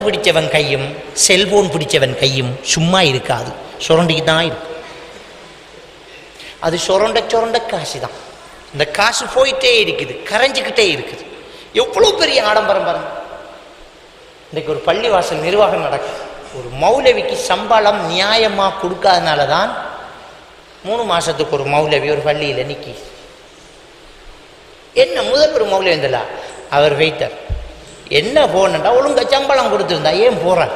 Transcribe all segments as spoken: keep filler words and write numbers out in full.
பிடிச்சவன் கையும் செல்போன் பிடிச்சவன் கையும் சும்மா இருக்காது, சுரண்டிக்கு தான் இருக்கும். அது சுரண்ட சுரண்ட காசு தான். இந்த காசு போயிட்டே இருக்குது, கரைஞ்சிக்கிட்டே இருக்குது. எவ்வளோ பெரிய ஆடம்பரம் பாருங்க. இன்றைக்கு ஒரு பள்ளிவாசல் நிர்வாகம் நடக்குது. ஒரு மௌலவிக்கு சம்பளம் நியாயமாக கொடுக்காதனால தான் மூணு மாசத்துக்கு ஒரு மௌலவி ஒரு பள்ளியில் நிற்கி. என்ன முதல் ஒரு மௌலவி இருந்தல அவர் வைத்தார். என்ன போனண்டா ஒழுங்கா சம்பளம் கொடுத்துருந்தா ஏன் போறார்?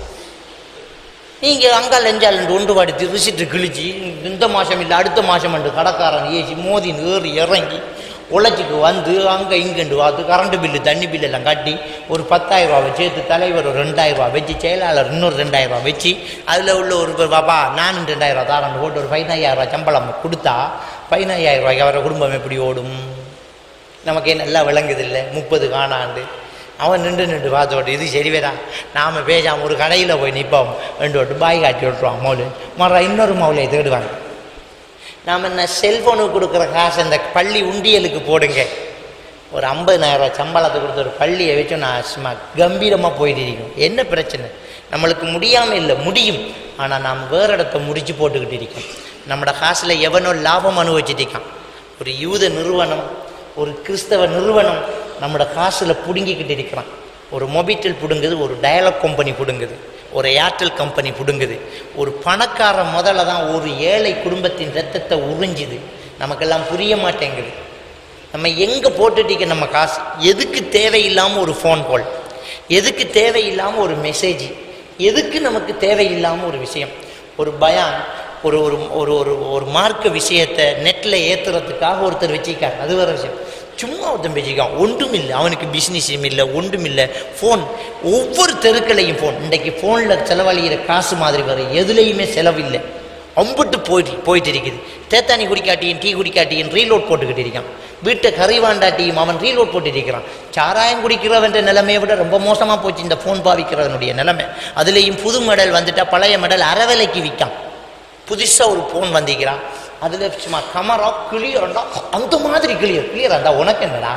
நீங்க அங்கால் எஞ்சால் ஒன்று படுத்தி ரிசிட்டு கிழிச்சு இந்த மாசம் இல்லை அடுத்த மாசம் என்று கடைக்காரன் ஏசி மோதி ஏறி இறங்கி உழைச்சிக்கு வந்து அங்கே இங்கண்டு பார்த்து கரண்ட் பில்லு தண்ணி பில்லு எல்லாம் கட்டி ஒரு பத்தாயிரம் ரூபா வச்சு தலைவர் ஒரு ரெண்டாயிரம் ரூபா வச்சு செயலாளர் இன்னொரு ரெண்டாயிரம் ரூபா வச்சு அதில் உள்ள ஒரு பாபா நானும் ரெண்டாயிரம் ரூபா தாரண்டு போட்டு ஒரு பதினாயிரம் ரூபா சம்பளம் கொடுத்தா பதினாயிரம் ரூபாய்க்கு அவரை குடும்பம் எப்படி ஓடும்? நமக்கு நல்லா விளங்குது இல்லை? முப்பது காணாண்டு அவன் நின்று நின்று பார்த்தோட்டு இது சரி வேறா நாம் பேசாமல் ஒரு கடையில் போய் நிற்போம் ரெண்டு விட்டு பாய் காட்டி விட்டுருவான் மௌலு மற இன்னொரு மௌலையை தேடுவாங்க. நாம் என்ன செல்ஃபோனுக்கு கொடுக்குற காசு இந்த பள்ளி உண்டியலுக்கு போடுங்க. ஒரு ஐம்பதாயிரம் ரூபா சம்பளத்தை கொடுத்த ஒரு பள்ளியை வச்சு நான் சும்மா கம்பீரமாக போயிட்டு இருக்கோம். என்ன பிரச்சனை? நம்மளுக்கு முடியாமல் இல்லை, முடியும். ஆனால் நாம் வேறு இடத்த முடிச்சு போட்டுக்கிட்டு இருக்கோம். நம்மளோட காசில் எவனோ லாபம் அனுபவிச்சுட்டு இருக்கான். ஒரு யூத நிறுவனம், ஒரு கிறிஸ்தவ நிறுவனம் நம்மளோட காசில் பிடுங்கிக்கிட்டு இருக்கிறான். ஒரு மொபிட்டல் பிடுங்குது, ஒரு டயலாக் கம்பெனி பிடுங்குது, ஒரு ஏர்டெல் கம்பெனி பிடுங்குது. ஒரு பணக்கார முதல்ல தான் ஒரு ஏழை குடும்பத்தின் ரத்தத்தை உறிஞ்சுது. நமக்கெல்லாம் புரிய மாட்டேங்குது. நம்ம எங்கே போட்டுட்டிக்க நம்ம காசு? எதுக்கு தேவையில்லாமல் ஒரு ஃபோன் கால், எதுக்கு தேவையில்லாமல் ஒரு மெசேஜ், எதுக்கு நமக்கு தேவையில்லாமல் ஒரு விஷயம், ஒரு பயான், ஒரு ஒரு ஒரு ஒரு ஒரு மார்க்க விஷயத்தை நெட்டில் ஏற்றுறதுக்காக ஒருத்தர் வச்சுக்கார். அது வேறு விஷயம். சும்மா ஒருத்தன் பேசிக்கான், ஒன்றும் இல்லை, அவனுக்கு பிஸ்னஸும் இல்லை, ஒன்றும் இல்லை. ஃபோன், ஒவ்வொரு தெருக்களையும் ஃபோன். இன்றைக்கு ஃபோனில் செலவழிகிற காசு மாதிரி வேறு எதுலேயுமே செலவில்லை. அம்பிட்டு போயிட்டு போயிட்டு இருக்குது. தேத்தானி குடிக்காட்டியும் டீ குடிக்காட்டியும் ரீலோட் போட்டுக்கிட்டு இருக்கான். வீட்டை கறிவாண்டாட்டியும் அவன் ரீலோட் போட்டு இருக்கிறான். சாராயம் குடிக்கிறவன்ற நிலைமையை விட ரொம்ப மோசமாக போச்சு இந்த ஃபோன் பாவிக்கிறவனுடைய நிலைமை. அதுலேயும் புது மெடல் வந்துட்டா பழைய மெடல் அரை விலைக்கு விற்கான். புதுசாக ஒரு ஃபோன் வந்திக்கிறான், அதில் சும்மா கமரா கிளியர்ண்டா அந்த மாதிரி கிளியர் கிளியராண்டா உனக்கு என்னடா?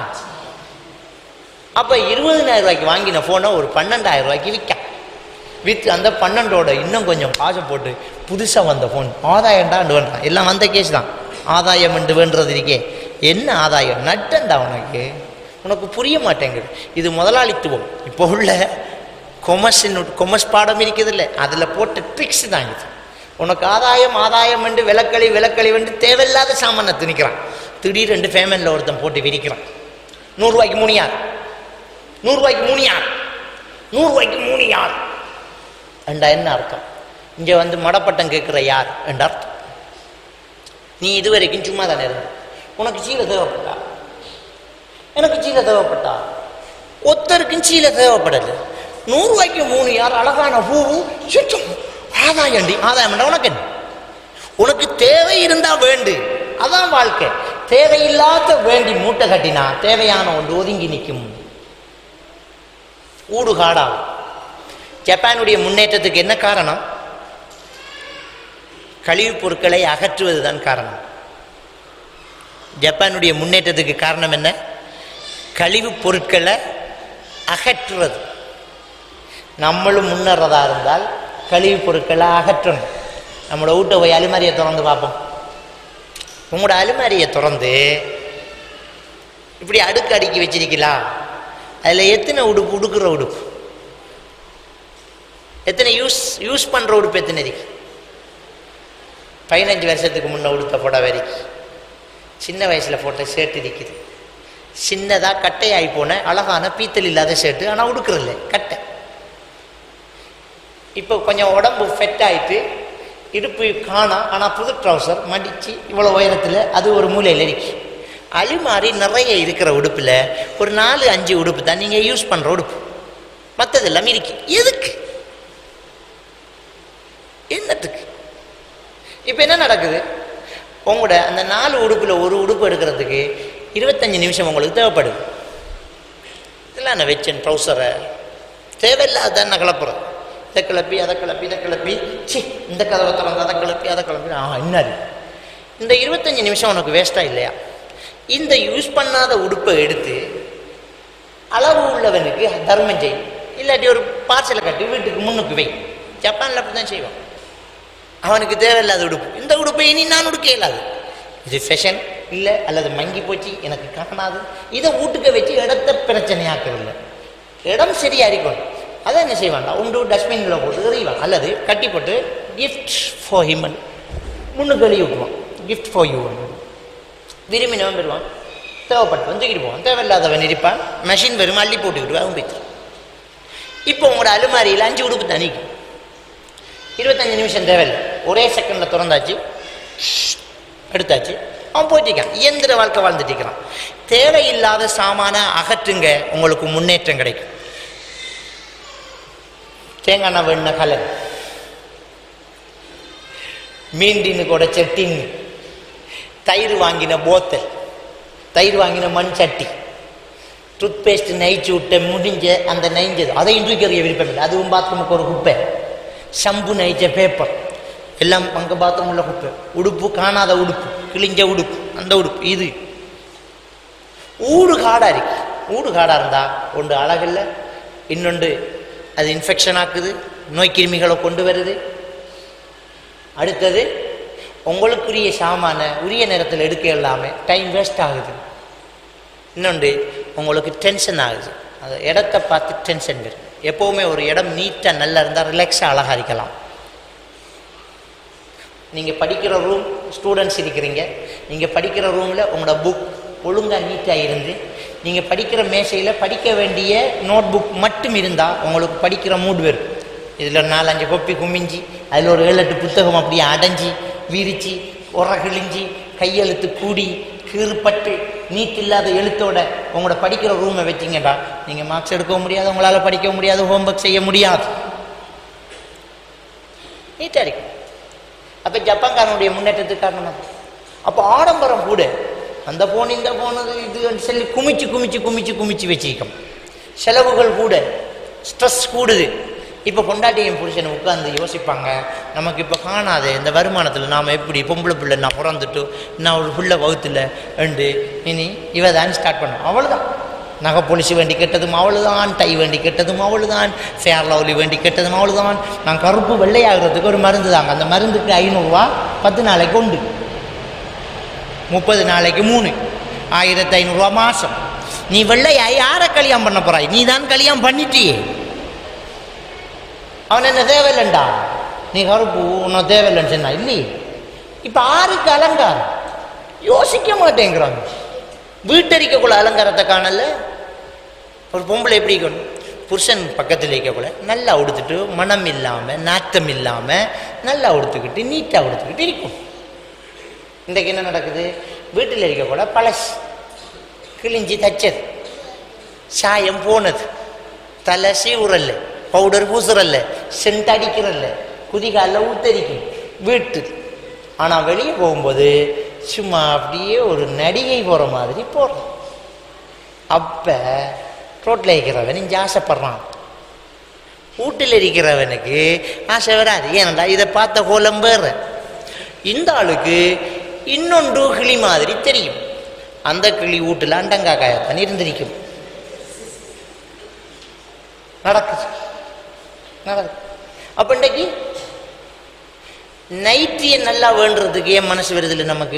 அப்போ இருபதினாயிரம் ரூபாய்க்கு வாங்கின ஃபோனை ஒரு பன்னெண்டாயிரம் ரூபாய்க்கு விற்கான். விற்று அந்த பன்னெண்டோட இன்னும் கொஞ்சம் காசை போட்டு புதுசாக வந்த ஃபோன் ஆதாயம்டாண்டு வேண்டாம். எல்லாம் வந்த கேஸ் தான். ஆதாயம் என்று வேண்டது இருக்கே, என்ன ஆதாயம்? நட்டண்டா உனக்கு, உனக்கு புரிய மாட்டேங்குது. இது முதலாளித்துவம். இப்போ உள்ள கொமர்ஸின் கொமர்ஸ் பாடம் இருக்குது இல்லை, அதில் போட்ட ட்ரிக்ஸ் தான் இது. உனக்கு ஆதாயம் ஆதாயம் என்று விளக்களி விளக்களி வந்து தேவையில்லாத சாமானை திணிக்கிறான். திடீர் ரெண்டு ஃபேமனில் ஒருத்தன் போட்டு விரிக்கிறான். நூறுரூவாய்க்கு மூணு யார், நூறுரூவாய்க்கு மூணு யார், நூறுரூவாய்க்கு மூணு யார் என்றா என்ன அர்த்தம்? இங்கே வந்து மடப்பட்டம் கேட்குற யார் என்ற அர்த்தம். நீ இது வரைக்கும் சும்மா தானே இருந்த, உனக்கு சீலை தேவைப்பட்டா, எனக்கு சீலை தேவைப்பட்டா, ஒருத்தருக்கும் சீலை தேவைப்படலை. நூறுரூவாய்க்கு மூணு யார் அழகான பூவும் சுற்றும் ஆதாயண்டி. ஆதாயம் உனக்கு என்ன? உனக்கு தேவை இருந்தா வேண்டு, அதான் வாழ்க்கை. தேவையில்லாத வேண்டி மூட்டை கட்டினா தேவையான ஒன்று ஒதுங்கி நிற்கும், ஊடு காடாகும். ஜப்பானுடைய முன்னேற்றத்துக்கு என்ன காரணம்? கழிவுப் பொருட்களை அகற்றுவதுதான் காரணம். ஜப்பானுடைய முன்னேற்றத்துக்கு காரணம் என்ன? கழிவுப் பொருட்களை அகற்றுவது. நம்மளும் முன்னேறதா இருந்தால் கழிவுப் பொருட்களை அகற்றணும். நம்மளோட வீட்டை போய் அலுமாரியை திறந்து பார்ப்போம். உங்களோட அலுமாரியை திறந்து இப்படி அடுக்கு அடுக்கி வச்சிருக்கலாம். அதில் எத்தனை உடுப்பு, உடுக்கிற உடுப்பு எத்தனை, யூஸ் யூஸ் பண்ணுற உடுப்பு எத்தனை இருக்கு? பதினஞ்சு வருஷத்துக்கு முன்னே உடுத்த புடவை இருக்கு, சின்ன வயசில் போட்ட ஷர்ட் இருக்குது, சின்னதாக கட்டையாகி போன அழகான பீத்தல் இல்லாத ஷர்ட்டு, ஆனால் உடுக்கிறதில்ல கட்டை. இப்போ கொஞ்சம் உடம்பு ஃபெட் ஆகிட்டு இடுப்பு காணா, ஆனால் புது ட்ரௌசர் மடித்து இவ்வளோ உயரத்தில் அது ஒரு மூலையில் இருக்கு. அலுமாரி நிறைய இருக்கிற உடுப்பில் ஒரு நாலு அஞ்சு உடுப்பு தான் நீங்கள் யூஸ் பண்ணுற உடுப்பு, மற்றது எல்லாமே இருக்கு. எதுக்கு, என்னத்துக்கு? இப்போ என்ன நடக்குது? உங்களோட அந்த நாலு உடுப்பில் ஒரு உடுப்பு எடுக்கிறதுக்கு இருபத்தஞ்சி நிமிஷம் உங்களுக்கு தேவைப்படுது. இதெல்லாம் நான் வச்சேன் ட்ரௌசரை தேவையில்லாத நான் கிளப்புறேன். இதை கிளப்பி அதை கிளப்பி இதை கிளப்பி சி இந்த கதவை திறந்து அதை கிளப்பி அதை கிளப்பி ஆ என்னது இந்த இருபத்தஞ்சி நிமிஷம் உனக்கு வேஸ்ட்டாக இல்லையா? இந்த யூஸ் பண்ணாத உடுப்பை எடுத்து அளவு உள்ளவனுக்கு தர்மம் செய். இல்லாட்டி ஒரு பார்சலை கட்டி வீட்டுக்கு முன்னுக்கு வை. ஜப்பானில் அப்படி தான் செய்வான். அவனுக்கு தேவையில்லாத உடுப்பு, இந்த உடுப்பை இனி நான் உடுக்க இயலாது, இது ஃபேஷன் இல்லை அல்லது மங்கி போச்சு எனக்கு காணாது, இதை வீட்டுக்கு வச்சு இடத்த பிரச்சனையாக்கவில்லை. இடம் சரியா இருக்கணும். அதை என்ன செய்வான்டா, உண்டு டஸ்ட்பின்ல போட்டு எறிவான் அல்லது கட்டி போட்டு கிஃப்ட் ஃபார் ஹிமன் முன்னுக்கு எழுதி விட்டுருவான். கிஃப்ட் ஃபார் யூ விரும்பினவன் பெறுவான், தேவைப்பட்டவன் தூக்கிட்டு போவான், தேவையில்லாதவன் இருப்பான், மெஷின் வரும் அள்ளி போட்டுக்கிட்டு அவன் போய்த்து. இப்போ உங்களோட அலுமாரியில் அஞ்சு உடுப்பு தனிக்கும், இருபத்தஞ்சு நிமிஷம் தேவையில்லை, ஒரே செகண்ட்ல திறந்தாச்சு எடுத்தாச்சு, அவன் போயிட்டு இயந்திர வாழ்க்கை வாழ்ந்துட்டு இருக்கிறான். தேவையில்லாத சாமான அகற்றுங்க, உங்களுக்கு முன்னேற்றம் கிடைக்கும். தேங்காய் எண்ணெய் வெண்ண கலர், மீண்டின்னு கூட செட்டின், தயிர் வாங்கின போத்தல், தயிர் வாங்கின மண் சட்டி, டூத் பேஸ்ட் நெய்ச்சு விட்ட முடிஞ்ச அந்த நெய்ஞ்சது அதையும் தூக்கி அறிய விருப்பம் இல்லை, அதுவும் பாத்ரூமுக்கு ஒரு குப்பை, ஷம்பு நெய்ச்ச பேப்பர் எல்லாம் அங்கே பாத்ரூம் உள்ள குப்பை, உடுப்பு காணாத உடுப்பு, கிழிஞ்ச உடுப்பு, அந்த உடுப்பு, இது ஊடு காடா இருக்கு. ஊடு காடா இருந்தா ஒன்று அழகில்லை, இன்னொன்று அது இன்ஃபெக்ஷன் ஆக்குது, நோய் கிருமிகளை கொண்டு வருது. அடுத்தது உங்களுக்குரிய சாமான உரிய நேரத்தில் எடுக்க இல்லாமல் டைம் வேஸ்ட் ஆகுது. இன்னொன்று உங்களுக்கு டென்ஷன் ஆகுது, அந்த இடத்த பார்த்து டென்ஷன் வரும். எப்போவுமே ஒரு இடம் நீட்டாக நல்லா இருந்தால் ரிலாக்ஸாக அழகாக இருக்கலாம். நீங்கள் படிக்கிற ரூம், ஸ்டூடெண்ட்ஸ் இருக்கிறீங்க, நீங்கள் படிக்கிற ரூமில் உங்களோட புக் ஒழுங்காக நீட்டாக இருந்து, நீங்கள் படிக்கிற மேசையில் படிக்க வேண்டிய நோட் புக் மட்டும் இருந்தால் உங்களுக்கு படிக்கிற மூடு வரும். இதில் நாலஞ்சு கொப்பி குமிஞ்சி அதில் ஒரு ஏழு எட்டு புத்தகம் அப்படியே அடைஞ்சி விரித்து உர கிழிஞ்சி கையெழுத்து கூடி கீறுப்பட்டு நீட்டில்லாத எழுத்தோட உங்களோட படிக்கிற ரூமை வச்சிங்கடா, நீங்கள் மார்க்ஸ் எடுக்க முடியாது, உங்களால் படிக்க முடியாது, ஹோம்ஒர்க் செய்ய முடியாது. நீட்டாக இருக்கும். அப்போ ஜப்பான்காரனுடைய முன்னேற்றத்துக்கு காரணமாக அப்போ ஆடம்பரம் கூட, அந்த போன் இந்த போனது இது சொல்லி குமிச்சு குமிச்சு குமிச்சு குமிச்சு வச்சுக்கோம். செலவுகள் கூட, ஸ்ட்ரெஸ் கூடுது. இப்போ பொண்டாட்டியும் புருஷனை உட்காந்து யோசிப்பாங்க, நமக்கு இப்போ காணாது இந்த வருமானத்தில் நாம் எப்படி பொம்பளை பிள்ளை நான் பிறந்துட்டு நான் ஒரு பிள்ளை வகுத்தில் ரெண்டு இனி இவ தான் ஸ்டார்ட் பண்ணோம். அவ்வளோதான், நகை பொலிசு வேண்டி கெட்டதும் அவ்வளோதான், டை வேண்டி கெட்டதும் அவ்வளோதான், ஃபேர் லவ்லி வேண்டி கெட்டதும் அவ்வளோதான். நான் கருப்பு வெள்ளையாகிறதுக்கு ஒரு மருந்து தாங்க, அந்த மருந்துக்கு ஐநூறுரூவா, பத்து நாளைக்கு உண்டு, முப்பது நாளைக்கு மூணு, ஆயிரத்தி ஐநூறுரூவா மாதம். நீ வெள்ளையாய் யாரை கல்யாணம் பண்ண போறாய்? நீ தான் கல்யாணம் பண்ணிட்டியே. அவன் என்ன தேவையில்லைண்டா, நீ கருப்பு உன்ன தேவையில்லைன்னு சொன்னா இல்லையே. இப்போ ஆருக்கு அலங்காரம் யோசிக்க மாட்டேங்கிறாங்க. வீட்டறிக்கக்குள்ள அலங்காரத்தை காணல. ஒரு பொம்பளை எப்படி இருக்கணும், புருஷன் பக்கத்தில் இருக்கக்குள்ள நல்லா உடுத்துட்டு மனம் இல்லாமல் நாத்தம் இல்லாமல் நல்லா உடுத்துக்கிட்டு நீட்டாக உடுத்துக்கிட்டு இருக்கும். இன்றைக்கு என்ன நடக்குது, வீட்டில் இருக்கக்கூட பழசு கிழிஞ்சி தச்சது, சாயம் போனது, தலை சீவுறல்ல, பவுடர் பூசுறல்ல, சென்ட் அடிக்கிறல்ல, குதிகாலில் ஊத்தரிக்கும் வீட்டு. ஆனால் வெளியே போகும்போது சும்மா அப்படியே ஒரு நடிகை போகிற மாதிரி போகிறோம். அப்போ ரோட்டில் இருக்கிறவன் இங்கே ஆசைப்படுறான், வீட்டில் இருக்கிறவனுக்கு ஆசை வராது. ஏனண்டா இதை பார்த்த கோலம் வேற. இந்த ஆளுக்கு இன்னொன்று கிளி மாதிரி தெரியும், அந்த கிளி வீட்டில் அண்டங்காக்காயத்தான் இருந்திருக்கும். நடக்குது நடக்குது. அப்போ இன்றைக்கு நைட்டியை நல்லா வேண்டுறதுக்கு ஏன் மனசு வருதில்லை நமக்கு?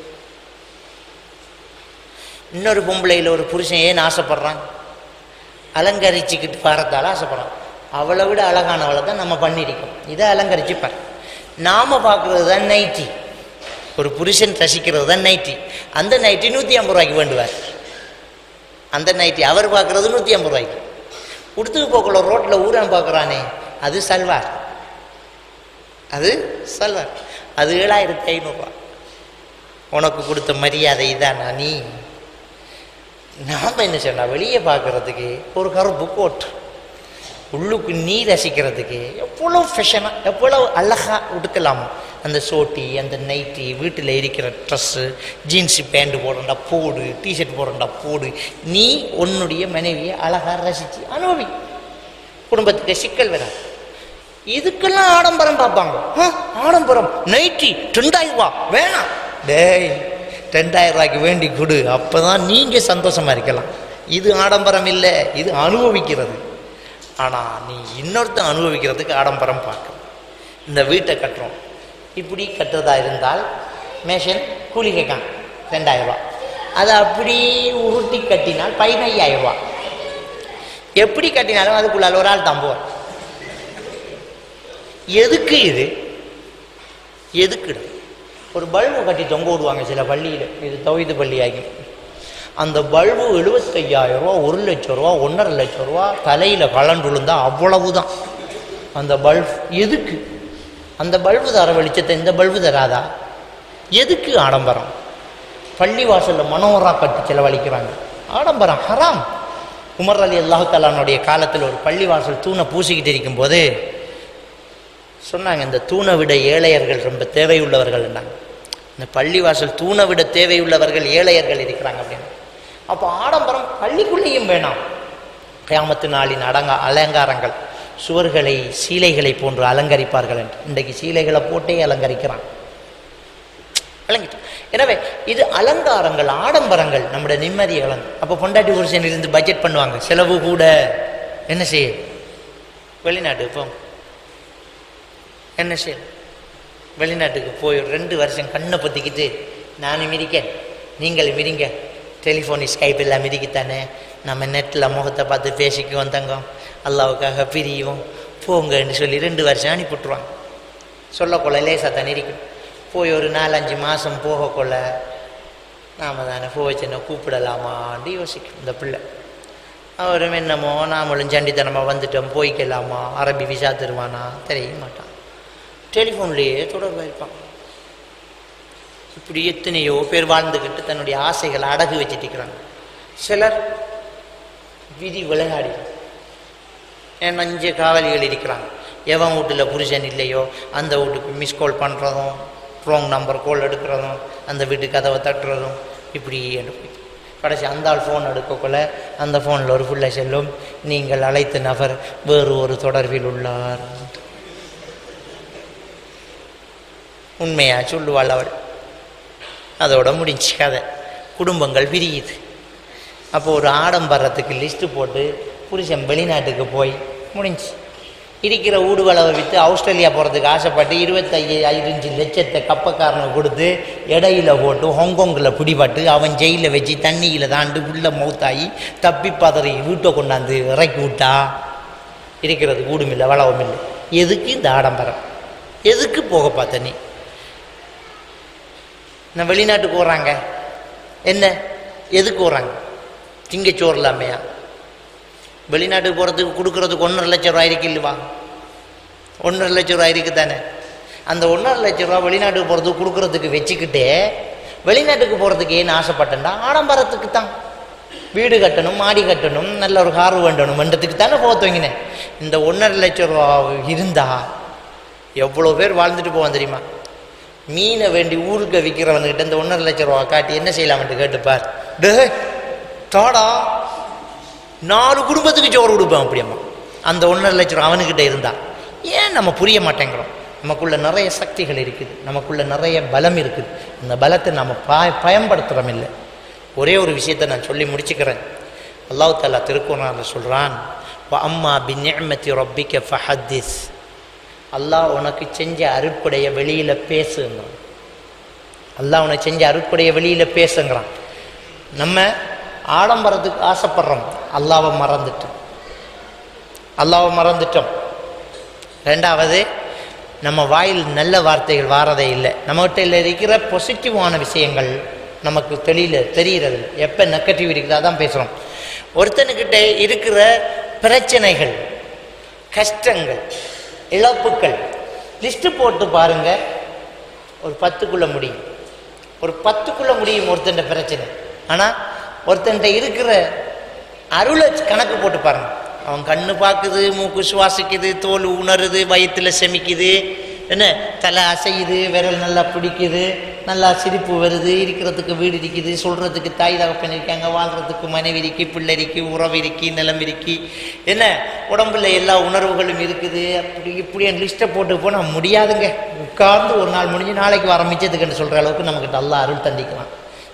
இன்னொரு பொம்பளையில் ஒரு புருஷன் ஏன் ஆசைப்படுறான்? அலங்கரிச்சுக்கிட்டு வரத்தால் ஆசைப்படுறான். அவளை விட அழகானவளை தான் நம்ம பண்ணியிருக்கோம், இதை அலங்கரிச்சுப்பார். நாம் பார்க்குறது தான் நைட்டி, ஒரு புருஷன் ரசிக்கிறது தான் நைட்டி. அந்த நைட்டி நூற்றி ஐம்பது ரூபாய்க்கு வேண்டுவார். அந்த நைட்டி அவர் பார்க்குறது நூற்றி ஐம்பது ரூபாய்க்கு. உடுத்துக்கு போக்குள்ள ரோட்டில் ஊரான் பார்க்குறானே, அது சல்வார், அது சல்வார், அது ஏழாயிரத்தி ஐநூறுரூவா. உனக்கு கொடுத்த மரியாதை இதானா? நீ நாம் என்ன சொன்னா, வெளியே பார்க்குறதுக்கு ஒரு கருப்பு கோட், உள்ளுக்கு நீ ரசிக்கிறதுக்கு எவ்வளோ ஃபேஷனாக எவ்வளோ அழகாக உடுக்கலாமோ அந்த சோட்டி அந்த நைட்டி, வீட்டில் இருக்கிற ட்ரெஸ்ஸு, ஜீன்ஸு பேண்ட் போடுறா போடு, டிஷர்ட் போடுறா போடு. நீ உன்னுடைய மனைவியை அழகாக ரசித்து அனுபவி, குடும்பத்துக்கு சிக்கல் வராது. இதுக்கெல்லாம் ஆடம்பரம் பார்ப்பாங்க. ஆடம்பரம் நைட்டி ரெண்டாயிரம் ரூபா வேணாம், டேய் ரெண்டாயிரம் ரூபாய்க்கு வேண்டி கொடு, அப்போ தான் நீங்கள் சந்தோஷமாக இருக்கலாம். இது ஆடம்பரம் இல்லை, இது அனுபவிக்கிறது. ஆனால் நீ இன்னொருத்தன் அனுபவிக்கிறதுக்கு ஆடம்பரம் பார்க்க. இந்த வீட்டை கட்டுறோம், இப்படி கட்டுறதா இருந்தால் மேஷன் கூலி கேட்கான் ரெண்டாயிரம் ரூபா. அதை அப்படி உருட்டி கட்டினால் பதினையாயிரம் ரூபா. எப்படி கட்டினாலும் அதுக்குள்ளால ஒரு ஆள் தான் போவார். எதுக்கு இது? எதுக்கு? ஒரு பல்பு கட்டி தொங்க விடுவாங்க சில பள்ளியில், இது தௌஹீது பள்ளி ஆகி. அந்த பல்பு எழுபத்தையாயிரம் ரூபா, ஒரு லட்சம் ரூபா, ஒன்றரை லட்சம் ரூபா தலையில் கலண்டு விழுந்தா அவ்வளவுதான் அந்த பல்பு. எதுக்கு? அந்த பல்பு தர வெளிச்சத்தை இந்த பல்பு தராதா? எதுக்கு ஆடம்பரம்? பள்ளி வாசலில் மனோரா கட்டி செலவழிக்கிறாங்க. ஆடம்பரம் ஹராம். உமர் அலி அல்லாஹு தஆலாவுடைய காலத்தில் ஒரு பள்ளி வாசல் தூணை பூசிக்கிட்டு இருக்கும் போது சொன்னாங்க, இந்த தூணை விட ஏழையர்கள் ரொம்ப தேவையுள்ளவர்கள் என்றாங்க. இந்த பள்ளிவாசல் தூணை விட தேவையுள்ளவர்கள் ஏழையர்கள் இருக்கிறாங்க அப்படின்னு. அப்போ ஆடம்பரம் பள்ளிக்குள்ளேயும் வேணாம். கியாமத்து நாளின் அடங்கா அலங்காரங்கள், சுவர்களை சீலைகளை போன்று அலங்கரிப்பார்கள் என்று. இன்றைக்கு சீலைகளை போட்டே அலங்கரிக்கிறான், விளங்கிட்டு. எனவே இது அலங்காரங்கள், ஆடம்பரங்கள் நம்முடைய நிம்மதியை இழந்து. அப்போ பொண்டாட்டி புருஷன் இருந்து பட்ஜெட் பண்ணுவாங்க, செலவு கூட. என்ன செய்ய? வெளிநாட்டுக்கு போங்க. என்ன செய்ய? வெளிநாட்டுக்கு போய் ரெண்டு வருஷம் கண்ணை பற்றிக்கிட்டு நானும் மிதிக்க நீங்களும் மிதிங்க, டெலிஃபோன் ஸ்கைப் எல்லாம் மிதிக்கத்தானே, நம்ம நெட்டில் முகத்தை பார்த்து பேசிக்குவோம் தங்கம், அல்லாவுக்காக பிரியும் போங்கன்னு சொல்லி ரெண்டு வருஷம் அனுப்பிவிட்ருவாங்க. சொல்லக்கொள்ள லேசாக தானே இருக்கும். போய் ஒரு நாலஞ்சு மாதம் போகக்கொள்ள நாம் தானே போச்சுன்னா கூப்பிடலாமான்னு யோசிக்கும் இந்த பிள்ளை. அவரும் என்னமோ நாமளும் சண்டித்தனமாக வந்துட்டோம், போய்க்கலாமா, அரபி விசா தருவானா தெரிய மாட்டான், டெலிஃபோன்லேயே தொடர்பாக இருப்பான். இப்படி எத்தனையோ பேர் வாழ்ந்துக்கிட்டு தன்னுடைய ஆசைகளை அடகு வச்சுட்டு இருக்கிறாங்க. சிலர் விதி விளையாடி ஏன் அஞ்சு காவலிகள் இருக்கிறாங்க. எவன் வீட்டில் புருஷன் இல்லையோ அந்த வீட்டுக்கு மிஸ் கால் பண்ணுறதும், ராங் நம்பர் கால் எடுக்கிறதும், அந்த வீட்டு கதவை தட்டுறதும், இப்படி போய் கடைசி அந்த ஆள் ஃபோன் எடுக்கக்குள்ள அந்த ஃபோனில் ஒரு புள்ள செல்லும், நீங்கள் அழைத்த நபர் வேறு ஒரு தொடர்பில் உள்ளார். உண்மையா சொல்லுவாள் அவள். அதோட முடிஞ்சு கதை. குடும்பங்கள் பிரியுது. அப்போ ஒரு ஆடம்பரத்துக்கு லிஸ்ட்டு போட்டு புருஷன் வெளிநாட்டுக்கு போய் முடிஞ்சு இருக்கிற ஊடுவளவை விற்று ஆஸ்திரேலியா போகிறதுக்கு ஆசைப்பட்டு இருபத்தைஞ்சு லட்சத்தை கப்பக்காரனுக்கு கொடுத்து இடையில போட்டு ஹாங்காங்கில் பிடிபட்டு அவன் ஜெயிலில் வச்சு தண்ணியில் தாண்டு உள்ள மௌத்தாகி தப்பி பதறி வீட்டை கொண்டாந்து இறக்கி விட்டா இருக்கிறது கூடும் இல்லை, வளவும் இல்லை. எதுக்கு இந்த ஆடம்பரம்? எதுக்கு போக பார்த்த நீ? நான் வெளிநாட்டுக்கு போகிறாங்க என்ன, எதுக்கு போகிறாங்க? திங்கச்சோறு இல்லாமையா? வெளிநாட்டுக்கு போகிறதுக்கு கொடுக்குறதுக்கு ஒன்றரை லட்சம் ரூபா இருக்கு இல்லைவா? ஒன்றரை லட்சம் ரூபா இருக்கு தானே. அந்த ஒன்றரை லட்சம் ரூபா வெளிநாட்டுக்கு போகிறதுக்கு கொடுக்குறதுக்கு வச்சுக்கிட்டே வெளிநாட்டுக்கு போகிறதுக்கு ஏன்னு ஆசைப்பட்டேன்டா? ஆடம்பரத்துக்கு தான். வீடு கட்டணும், மாடி கட்டணும், நல்ல ஒரு கார் வேண்டணும் என்றதுக்கு தானே போக துவங்கினேன். இந்த ஒன்றரை லட்சம் ரூபா இருந்தா எவ்வளோ பேர் வாழ்ந்துட்டு போவான் தெரியுமா? மீனை வேண்டி ஊருக்கு விற்கிறவன்கிட்ட இந்த ஒன்றரை லட்சம் ரூபா காட்டி என்ன செய்யலாம்ட்டு கேட்டுப்பார். டே தாடா, நாலு குடும்பத்துக்கு சோறு கொடுப்பேன் அப்படியம்மா. அந்த ஒன்றரை லட்சம் ரூபா அவனுக்கிட்ட இருந்தா ஏன் நம்ம புரிய மாட்டேங்கிறோம்? நமக்குள்ள நிறைய சக்திகள் இருக்குது, நமக்குள்ள நிறைய பலம் இருக்குது. அந்த பலத்தை நம்ம ப பயன்படுத்துகிறோம் இல்லை. ஒரே ஒரு விஷயத்தை நான் சொல்லி முடிச்சுக்கிறேன். அல்லாஹ் தஆலா திருக்குர்ஆனில் சொல்கிறான், அம்மா பிநிஅமத்தி ரப்பிக ஃபஹத்திஸ். அல்லாஹ் உனக்கு செஞ்ச அருட்படைய வெளியில் பேசுங்கிறான். அல்லாஹ் உனக்கு செஞ்ச அருட்படைய வெளியில் பேசுங்கிறான். நம்ம ஆடம்பரத்துக்கு ஆசைப்படுறோம், அல்லாவை மறந்துட்டோம். அல்லாவை மறந்துட்டோம். ரெண்டாவது, நம்ம வாயில் நல்ல வார்த்தைகள் வாரதே இல்லை. நம்மகிட்ட இருக்கிற பாசிட்டிவான விஷயங்கள் நமக்கு தெரியல தெரிகிறது. எப்போ நெகட்டிவ் இருக்குது அதான் பேசுகிறோம். ஒருத்தனுக்கிட்ட இருக்கிற பிரச்சனைகள், கஷ்டங்கள், இழப்புக்கள் லிஸ்ட்டு போட்டு பாருங்க, ஒரு பத்துக்குள்ள முடியும். ஒரு பத்துக்குள்ள முடியும் ஒருத்தன் பிரச்சனை. ஆனால் ஒருத்தன்ட்ட இருக்கிற அருளை கணக்கு போட்டு பாருங்க. அவன் கண்ணு பார்க்குது, மூக்கு சுவாசிக்குது, தோல் உணருது, வயிற்றுல செமிக்குது, என்ன தலை அசையுது, விரல் நல்லா பிடிக்குது, நல்லா சிரிப்பு வருது, இருக்கிறதுக்கு வீடு இருக்குது, சொல்கிறதுக்கு தாய் தகப்பன் இருக்காங்க, வாழ்கிறதுக்கு மனைவி இருக்கு, பிள்ளை இருக்கு, உறவு இருக்கு, நிலம் இருக்கு, என்ன உடம்புல எல்லா உணர்வுகளும் இருக்குது. அப்படி இப்படி என் லிஸ்ட்டை போட்டு போனால் முடியாதுங்க. உட்கார்ந்து ஒரு நாள் முடிஞ்சு நாளைக்கு வர மிச்சத்துக்குன்னு சொல்கிற அளவுக்கு நமக்கு நல்லா அருள் தந்திக்கலாம்.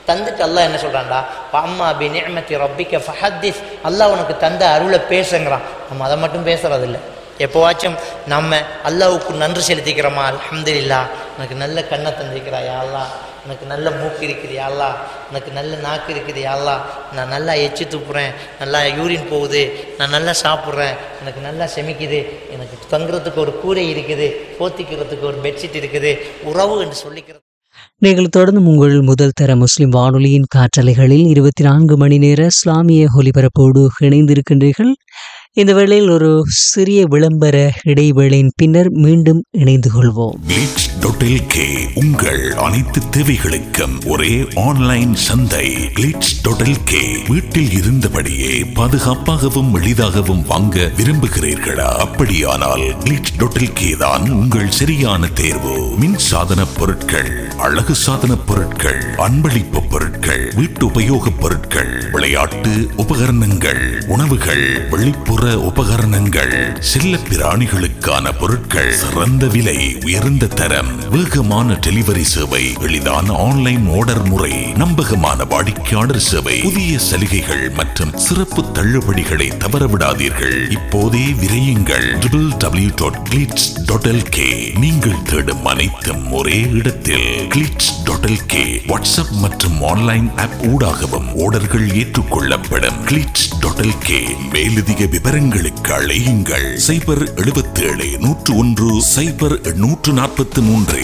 தந்துட்டு அல்லாஹ் என்ன சொல்கிறான்டா, அம்மா பி நிஅமத்தி ரப்பிக்க ஃபஹத்திஸ், அல்லாஹ் உனக்கு தந்த அருளை பேசுங்கிறான். நம்ம அதை மட்டும் பேசுகிறதில்ல. எப்போவாச்சும் நம்ம அல்லாஹ்வுக்கு நன்றி செலுத்திக்கிறோமா, அல்ஹம்துலில்லாஹ் எனக்கு நல்ல கண்ணை தந்திருக்கிறா யா அல்லாஹ், எனக்கு நல்ல மூக்கு இருக்குது யா அல்லாஹ், எனக்கு நல்ல நாக்கு இருக்குது யா அல்லாஹ், நான் நல்லா எச்சி துப்புறேன், நல்லா யூரின் போகுது, நான் நல்லா சாப்பிட்றேன், எனக்கு நல்லா செமிக்குது, எனக்கு தங்குறதுக்கு ஒரு கூரை இருக்குது, போத்திக்கிறதுக்கு ஒரு பெட்ஷீட் இருக்குது, உறவு என்று சொல்லிக்கிறது. நீங்கள் தொடர்ந்து உங்கள் முதல் தர முஸ்லிம் வானொலியின் காற்றலைகளில் இருபத்தி நான்கு மணி நேர இஸ்லாமிய ஒலிபரப்போடு இணைந்திருக்கின்றீர்கள். இந்த வேளையில் ஒரு சிறிய விளம்பர இடைவேளையின் பின்னர் மீண்டும் இணைந்து கொள்வோம். உங்கள் அனைத்து தேவைகளுக்கும் ஒரே ஆன்லைன் சந்தை கிளிட்ஸ் டாட் எல் கே. வீட்டில் இருந்தபடியே பாதுகாப்பாகவும் எளிதாகவும் வாங்க விரும்புகிறீர்களா? அப்படியானால் கிளிட்ஸ் டாட் எல் கே தான் உங்கள் சரியான தேர்வு. மின் சாதன பொருட்கள், அழகு சாதன பொருட்கள், அன்பளிப்பு பொருட்கள், வீட்டு உபயோக பொருட்கள், விளையாட்டு உபகரணங்கள், உணவுகள், வெளிப்புற உபகரணங்கள், செல்ல பிராணிகளுக்கான பொருட்கள், சிறந்த விலை, உயர்ந்த தரம், வேகமான டெலிவரி சேவை, எளிதான ஆன்லைன் ஆர்டர் முறை, நம்பகமான வாடிக்கையாளர் சேவை, புதிய சலுகைகள் மற்றும் சிறப்பு தள்ளுபடிகளை தவறவிடாதீர்கள். இப்போதே விரையுங்கள் W W W dot glitz dot L K. நீங்கள் தேடும் அனைத்தும் ஒரே இடத்தில் glitz dot L K. WhatsApp மற்றும் ஆன்லைன் ஆப் ஊடாகவும் ஆர்டர்கள் ஏற்றுக்கொள்ளப்படும். Glitz dot L K. மேலதிக விவரங்களுக்கு அழையுங்கள் சைபர் எழுபத்தி ஏழு நூற்று ஒன்று சைபர் நூற்று நாற்பத்தி மூன்று.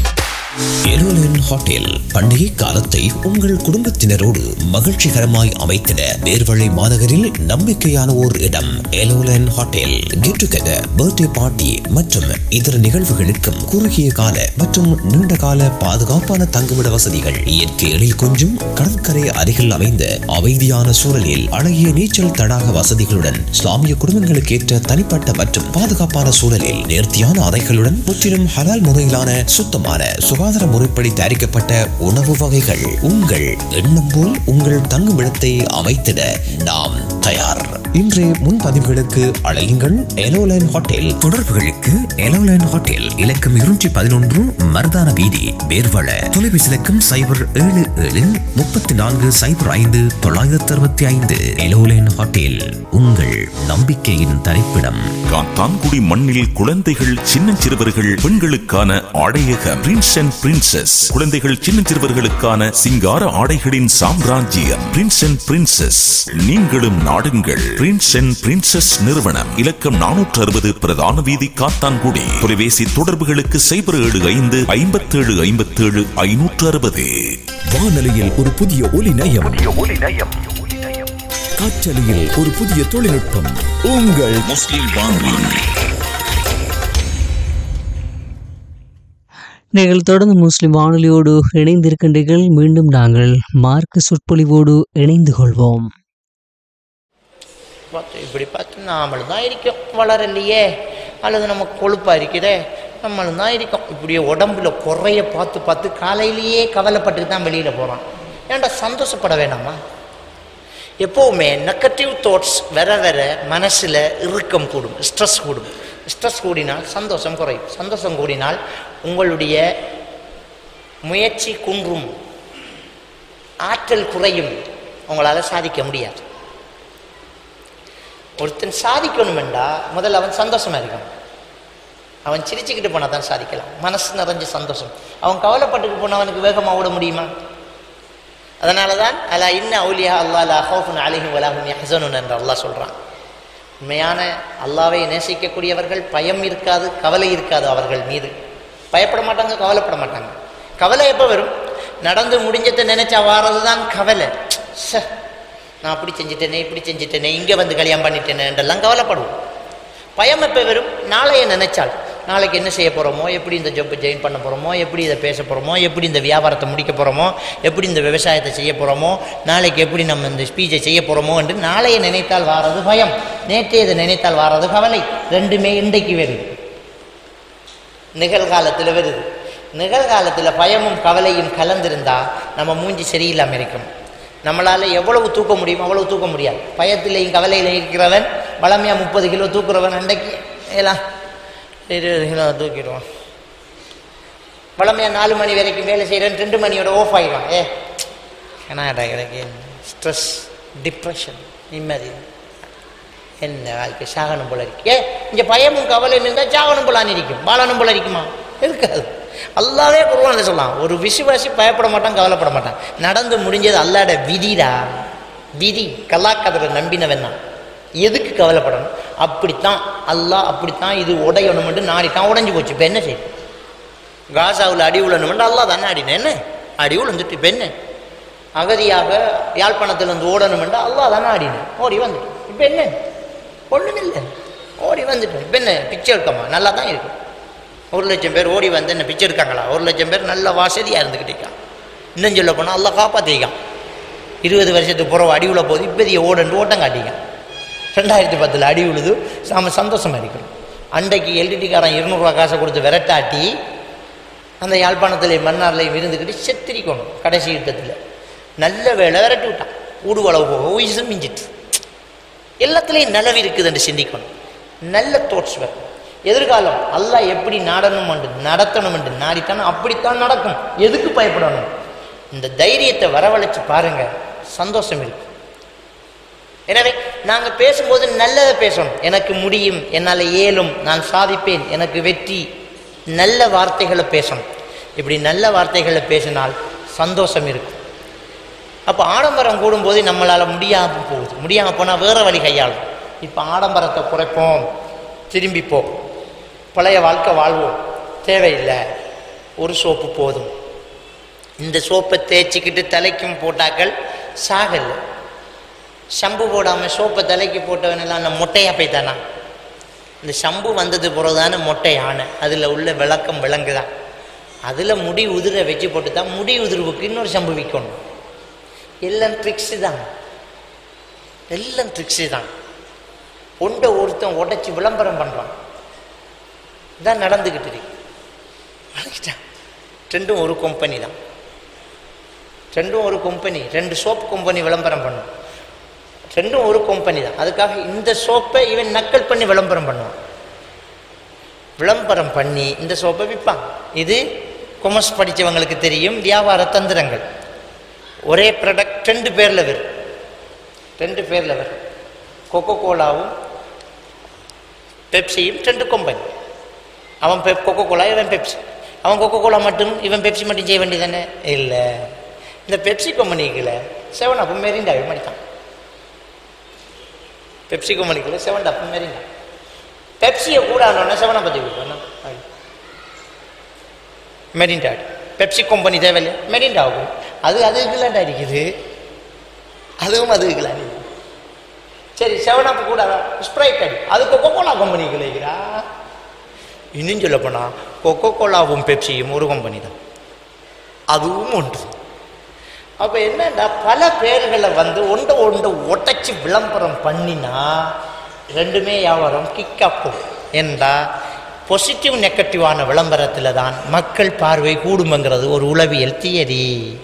எலோலன் ஹோட்டல் பண்டிகை காலத்தை உங்கள் குடும்பத்தினரோடு மகிழ்ச்சிகரமாய் அமைத்திட நேர்வழி மாநகரில் நம்பிக்கையான ஓர் இடம் எலோலன் hotel. Get together, birthday party மற்றும் இதர நிகழ்வுகளுக்கும் குறுகிய கால மற்றும் நீண்ட கால பாதுகாப்பான தங்குமிட வசதிகள், இயற்கை எழில் கொஞ்சும் கடற்கரை அருகில் அமைந்த அமைதியான சூழலில் அழகிய நீச்சல் தடாக வசதிகளுடன், இஸ்லாமிய குடும்பங்களுக்கு ஏற்ற தனிப்பட்ட மற்றும் பாதுகாப்பான சூழலில் நேர்த்தியான அறைகளுடன், முற்றிலும் ஹலால் முறையிலான சுத்தமான சுகாதார முறைப்படி தயாரிக்கப்பட்ட உணவு வகைகள். உங்கள் எண்ணம் போல் உங்கள் தங்குமிடத்தை அமைத்திட நாம் தயார். இன்றைய முன்பதிவுகளுக்கு அழையுங்கள் எலோலைன் ஹோட்டல். தொடர்புகளுக்கு எலோலைன் ஹோட்டல் இலக்கம் இருநூற்றி பதினொன்று மர்தான வீதி, வேர்வள. தொலைபேசி இலக்கம் சைபர் ஏழு ஏழு முப்பத்தி நான்கு சைபர் ஐந்து தொள்ளாயிரத்தி அறுபத்தி ஐந்து. எலோலைன் ஹோட்டல் உங்கள் நம்பிக்கையின் தரிப்பிடம். காத்தான்குடி மண்ணில் குழந்தைகள், சின்னஞ்சிறுவர்கள், பெண்களுக்கான ஆடையகம் பிரின்ஸ் அண்ட் பிரின்சஸ். குழந்தைகள், சின்னஞ்சிறுவர்களுக்கான சிங்கார ஆடைகளின் சாம்ராஜ்யம் பிரின்ஸ் அண்ட் பிரின்சஸ். நீங்களும் நாடுங்கள் பிரின்ஸ் அண்ட் பிரின்சஸ் நிறுவனம். இலக்கம் நானூற்று அறுபது பிரதான வீதி, காத்தான்குடி. தொலைபேசி தொடர்புகளுக்கு சைபர் ஏழு ஐந்து ஐம்பத்தி ஏழு ஐம்பத்தி ஏழு ஐநூற்று அறுபது. வானொலியில் ஒரு புதிய ஒலி நயம், காற்றலையில் ஒரு புதிய தொழில்நுட்பம். உங்கள் முஸ்லிம் வானொலி. நீங்கள் தொடர்ந்து முஸ்லிம் வானொலியோடு இணைந்திருக்கின்றீர்கள். மீண்டும் நாங்கள் மார்க்க சொற்பொழிவோடு இணைந்து கொள்வோம். இப்படி பார்த்து நாமளும் தான் இருக்கோம், வளரலையே, அல்லது நமக்கு கொழுப்பாக இருக்குதே, நம்மளும் தான் இருக்கோம். இப்படியே உடம்புல குறைய பார்த்து பார்த்து காலையிலேயே கவலைப்பட்டுட்டு தான் வெளியில் போகிறான். ஏன்டா சந்தோஷப்பட வேண்டாமா? எப்போவுமே நெகட்டிவ் தாட்ஸ் வர வர மனசில் இறுக்கம் கூடும், ஸ்ட்ரெஸ் கூடும். ஸ்ட்ரெஸ் கூடினால் சந்தோஷம் குறையும், சந்தோஷம் கூடினால் உங்களுடைய முயற்சி குன்றும், ஆற்றல் குறையும், உங்களால் சாதிக்க முடியாது. ஒருத்தன் சாதிக்கணுமெண்டா முதல்ல அவன் சந்தோஷமாக இருக்கணும். அவன் சிரிச்சுக்கிட்டு போனால் தான் சாதிக்கலாம், மனசு நிறைஞ்ச சந்தோஷம். அவன் கவலைப்பட்டுக்கிட்டு போனால் அவனுக்கு வேகமாக ஓட முடியுமா? அதனால தான் அலா இன்ன அவுலியா அல்லா லா ஹவுஃபுன் அலைஹிம் வலா ஹும் யஹ்ஸனூன் என்று அல்லாஹ் சொல்கிறான். உண்மையான அல்லாவை நேசிக்கக்கூடியவர்கள் பயம் இருக்காது, கவலை இருக்காது அவர்கள் மீது. பயப்பட மாட்டாங்க, கவலைப்பட மாட்டாங்க. கவலை எப்போ வரும்? நடந்து முடிஞ்சதை நினைச்சா வாரது தான் கவலை. ச நான் அப்படி செஞ்சுட்டேனே, இப்படி செஞ்சுட்டேனே, இங்கே வந்து கல்யாணம் பண்ணிட்டேனே என்றெல்லாம் கவலைப்படுவோம். பயம் எப்போ வரும்? நாளைய நினைச்சால், நாளைக்கு என்ன செய்ய போகிறோமோ, எப்படி இந்த ஜாப் ஜாயின் பண்ண போகிறோமோ, எப்படி இதை பேச போகிறோமோ, எப்படி இந்த வியாபாரத்தை முடிக்க போகிறோமோ, எப்படி இந்த விவசாயத்தை செய்ய போகிறோமோ, நாளைக்கு எப்படி நம்ம இந்த ஸ்பீச்சை செய்ய போகிறோமோ என்று நாளைய நினைத்தால் வாரது பயம், நேற்றே இதை நினைத்தால் வாரது கவலை. ரெண்டுமே இன்றைக்கு வருது, நிகழ்காலத்தில் வருது. நிகழ்காலத்தில் பயமும் கவலையும் கலந்திருந்தால் நம்ம மூஞ்சி சரியில்லாமல் இருக்கும். நம்மளால் எவ்வளவு தூக்க முடியும் அவ்வளவு தூக்க முடியாது. பயத்திலையும் கவலையில் இருக்கிறவன் பழமையாக முப்பது கிலோ தூக்குறவன் அன்றைக்கு எல்லாம் இருபது கிலோ தூக்கிடுவான். பழமையாக நாலு மணி வரைக்கும் வேலை செய்கிறேன், ரெண்டு மணியோட ஆஃப் ஆகிடுவான். ஏ ஏன்னா எனக்கு ஸ்ட்ரெஸ் டிப்ரெஷன் நிம்மதி என்ன வாழ்க்கை சாகனம் போல இருக்கு. ஏ இங்கே பயமும் கவலை இருந்தால் சாகனம் போலான்னு இருக்கும், வாழணும் போல இருக்குமா? இருக்காது. அல்லாவே குர்ஆன்ல சொல்லலாம், ஒரு விசுவாசி பயப்பட மாட்டான், கவலைப்பட மாட்டான். நடந்து முடிஞ்சது அல்லாட விதிடா, விதி. கலாக்கதிரை நம்பினவன் எதுக்கு கவலைப்படணும்? அப்படித்தான் அல்லாஹ், அப்படித்தான் இது உடையணும்னு நாடித்தான், உடைஞ்சு போச்சு. இப்போ என்ன செய்யும்? காசாவில் அடி உழணும்னு அல்லாஹ் தானே அடினேன், என்ன அடி உழந்துட்டு இப்போ என்ன? அகதியாக யாழ்ப்பாணத்திலிருந்து ஓடணும்னு அல்லாஹ் தானே ஆடினேன், ஓடி வந்துட்டு இப்போ என்ன? ஒன்றும் இல்லை, ஓடி வந்துட்டோம். இப்போ என்ன பிச்சை எடுக்கமா? நல்லா தான் இருக்கு. ஒரு லட்சம் பேர் ஓடி வந்து என்ன பிச்சை எடுக்காங்களா? ஒரு லட்சம் பேர் நல்ல வசதியாக இருந்துக்கிட்டேக்கான். இன்னும் சொல்ல போனால் அல்லாஹ் காப்பாற்றிக்கான். இருபது வருஷத்துக்கு புறவு அடி உள்ள போது இப்போதைய ஓடண்டு ஓட்டம் காட்டிக்கான். ரெண்டாயிரத்தி பத்தில் அடி உழுது நாம சந்தோஷமாக இருக்கணும். அன்றைக்கு எல்டிடிக்காரன் இருநூறுவா காசை கொடுத்து விரட்டாட்டி அந்த யாழ்ப்பாணத்தில் மன்னார்லையும் இருந்துக்கிட்டு செத்திரிக்கணும். கடைசி யுத்தத்தில் நல்ல வேலை விரட்டி விட்டான். ஊடுவளவு போக உயிர் மிஞ்சிட்டு எல்லாத்துலேயும் நிலவு இருக்குதுன்னு சிந்திக்கணும். நல்ல தோட்ஸ் வரும். எதிர்காலம் அல்லாஹ் எப்படி நாடணும் என்று நடத்தணும் என்று நாடித்தானே அப்படித்தான் நடக்கும். எதுக்கு பயப்படணும்? இந்த தைரியத்தை வரவழைச்சு பாருங்க, சந்தோஷம் இருக்கு. எனவே நாங்கள் பேசும்போது நல்லதை பேசணும். எனக்கு முடியும், என்னால் இயலும், நான் சாதிப்பேன், எனக்கு வெற்றி, நல்ல வார்த்தைகளை பேசணும். இப்படி நல்ல வார்த்தைகளை பேசினால் சந்தோஷம் இருக்கும். அப்போ ஆடம்பரம் கூடும்போது நம்மளால் முடியாமல் போகுது. முடியாமல் போனால் வேறு வழி கையாளும். இப்போ ஆடம்பரத்தை குறைப்போம், திரும்பிப்போம், பழைய வாழ்க்கை வாழ்வோம். தேவையில்லை, ஒரு சோப்பு போதும். இந்த சோப்பை தேய்ச்சிக்கிட்டு தலைக்கும் போட்டாக்கள் சாகலை. ஷம்பு போடாமல் சோப்பை தலைக்கு போட்டவனெல்லாம் அந்த மொட்டையாக போய்த்தானா? இந்த ஷம்பு வந்தது பிறகுதானே மொட்டை ஆனை. அதில் உள்ள விளக்கம் விளங்குதான். அதில் முடி உதிர வச்சு போட்டு தான் முடி உதிர்வுக்கு இன்னொரு ஷம்பு விற்கணும். எல்லாம் ட்ரிக்ஸு தான், எல்லாம் ட்ரிக்ஸு தான். ஒன்றை ஒருத்தன் உடைச்சி விளம்பரம் பண்ணுறான். இதான் நடந்துக்கிட்டு இருக்கு. ரெண்டும் ஒரு கம்பெனி தான், ரெண்டும் ஒரு கம்பெனி. ரெண்டு சோப்பு கம்பெனி விளம்பரம் பண்ணும், ரெண்டும் ஒரு கம்பெனி தான். அதுக்காக இந்த சோப்பை இவன் நக்கல் பண்ணி விளம்பரம் பண்ணுவான். விளம்பரம் பண்ணி இந்த சோப்பை விற்பான். இது கொமர்ஸ் படித்தவங்களுக்கு தெரியும், வியாபார தந்திரங்கள். ஒரே ப்ராடக்ட் ரெண்டு பேரில் வரும், ரெண்டு பேரில் வரும். கொக்கோ கோலாவும் பெப்சியும் ரெண்டு கம்பெனி. அவன் பெப் கொக்கோ கோலா, இவன் பெப்சி. அவன் கொக்கோ கோலா மட்டும், இவன் பெப்சி மட்டும் செய்ய வேண்டியதானே? இல்லை, இந்த பெப்சி கம்பெனிக்குள்ள செவன் அப்பு மெரிண்டாவே மாட்டான். பெப்சி கம்பெனிக்குள்ள செவன் அப்பு மெரிண்டா. பெப்சியை கூட ஆனோன்னா செவனை பற்றி கொடுப்போம். மெரிண்டா பெப்சி கம்பெனி தேவையில்லை, மெரிண்டாவும் அது அதுக்குலாண்டா இருக்குது, அதுவும் அதுக்குலாம் இருக்குது. சரி, செவன் அப்பு கூட ஸ்ப்ரைட் அடி, அது கொக்கோ கோலா கம்பெனிக்கு இல்லைக்கிறா. இன்னும் சொல்ல போனால் கொக்கோ கோலாவும் பெப்சியும் ஒரு கம்பெனி தான், அதுவும் ஒன்று. அப்போ என்னண்டா, பல பேர்களை வந்து ஒன்றை ஒன்றை ஒட்டச்சி விளம்பரம் பண்ணினா ரெண்டுமே வியாபாரம் கிக்காப்போம். ஏண்டா பாசிட்டிவ் நெகட்டிவான விளம்பரத்தில் தான் மக்கள் பார்வை கூடுமங்கிறது ஒரு உளவியல் தியரி.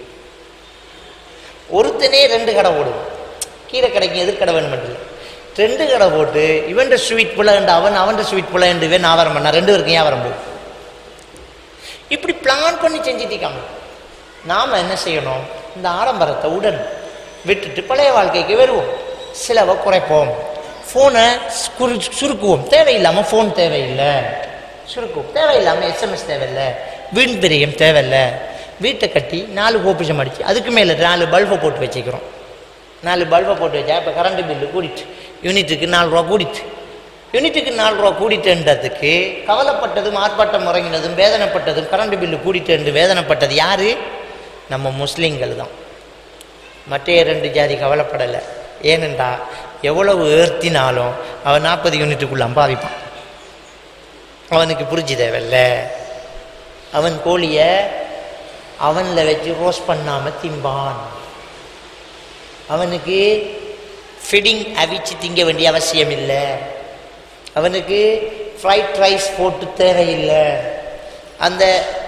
ஒருத்தனே ரெண்டு கடை ஓடுவோம், கீரை கடைக்கு எதிர்கடை வேணுமென்று ரெண்டு கடை போட்டு இவன் ஸ்வீட் புலண்டு அவன் அவன் ஸ்வீட் புலண்டு இவன் வியாபாரம் பண்ணா ரெண்டு பேருக்கும் வியாபாரம் போகும். இப்படி பிளான் பண்ணி செஞ்சுட்டிருக்காங்க. நாம் என்ன செய்யணும்? இந்த ஆடம்பரத்தை உடன் விட்டுட்டு பழைய வாழ்க்கைக்கு வருவோம், செலவை குறைப்போம், ஃபோனை குறு சுருக்குவோம். தேவையில்லாமல் ஃபோன் தேவையில்லை, சுருக்குவோம். தேவையில்லாமல் எஸ்எம்எஸ் தேவையில்லை, வீண் பிரியம் தேவையில்லை. வீட்டை கட்டி நாலு கோபிஷம் அடித்து அதுக்கு மேலே நாலு பல்பை போட்டு வச்சுக்கிறோம். நாலு பல்பை போட்டு வச்சா இப்போ கரண்ட்டு பில்லு கூடிட்டு யூனிட்டுக்கு நாலு ரூபா கூடிட்டு யூனிட்டுக்கு நாலு ரூபா கூடிட்டுன்றதுக்கு கவலைப்பட்டதும் ஆர்ப்பாட்டம் முறங்கினதும் வேதனைப்பட்டதும் கரண்ட் பில்லு கூடிட்டு வேதனைப்பட்டது யார்? நம்ம முஸ்லீம்கள் தான். மற்ற ரெண்டு ஜாதி கவலைப்படலை. ஏனென்றா எவ்வளவு ஏற்றினாலும் அவன் நாற்பது யூனிட்டுக்குள்ள அம்பாவிப்பான். அவனுக்கு புரிஞ்சு தேவையில்ல. அவன் கோழியை அவனில் வச்சு ரோஸ்ட் பண்ணாமல் திம்பான். அவனுக்கு ஃபிடிங் அவிச்சு திங்க வேண்டிய அவசியம் இல்லை. அவனுக்கு ஃப்ரைட் ரைஸ் போட்டு தேவையில்லை. அந்த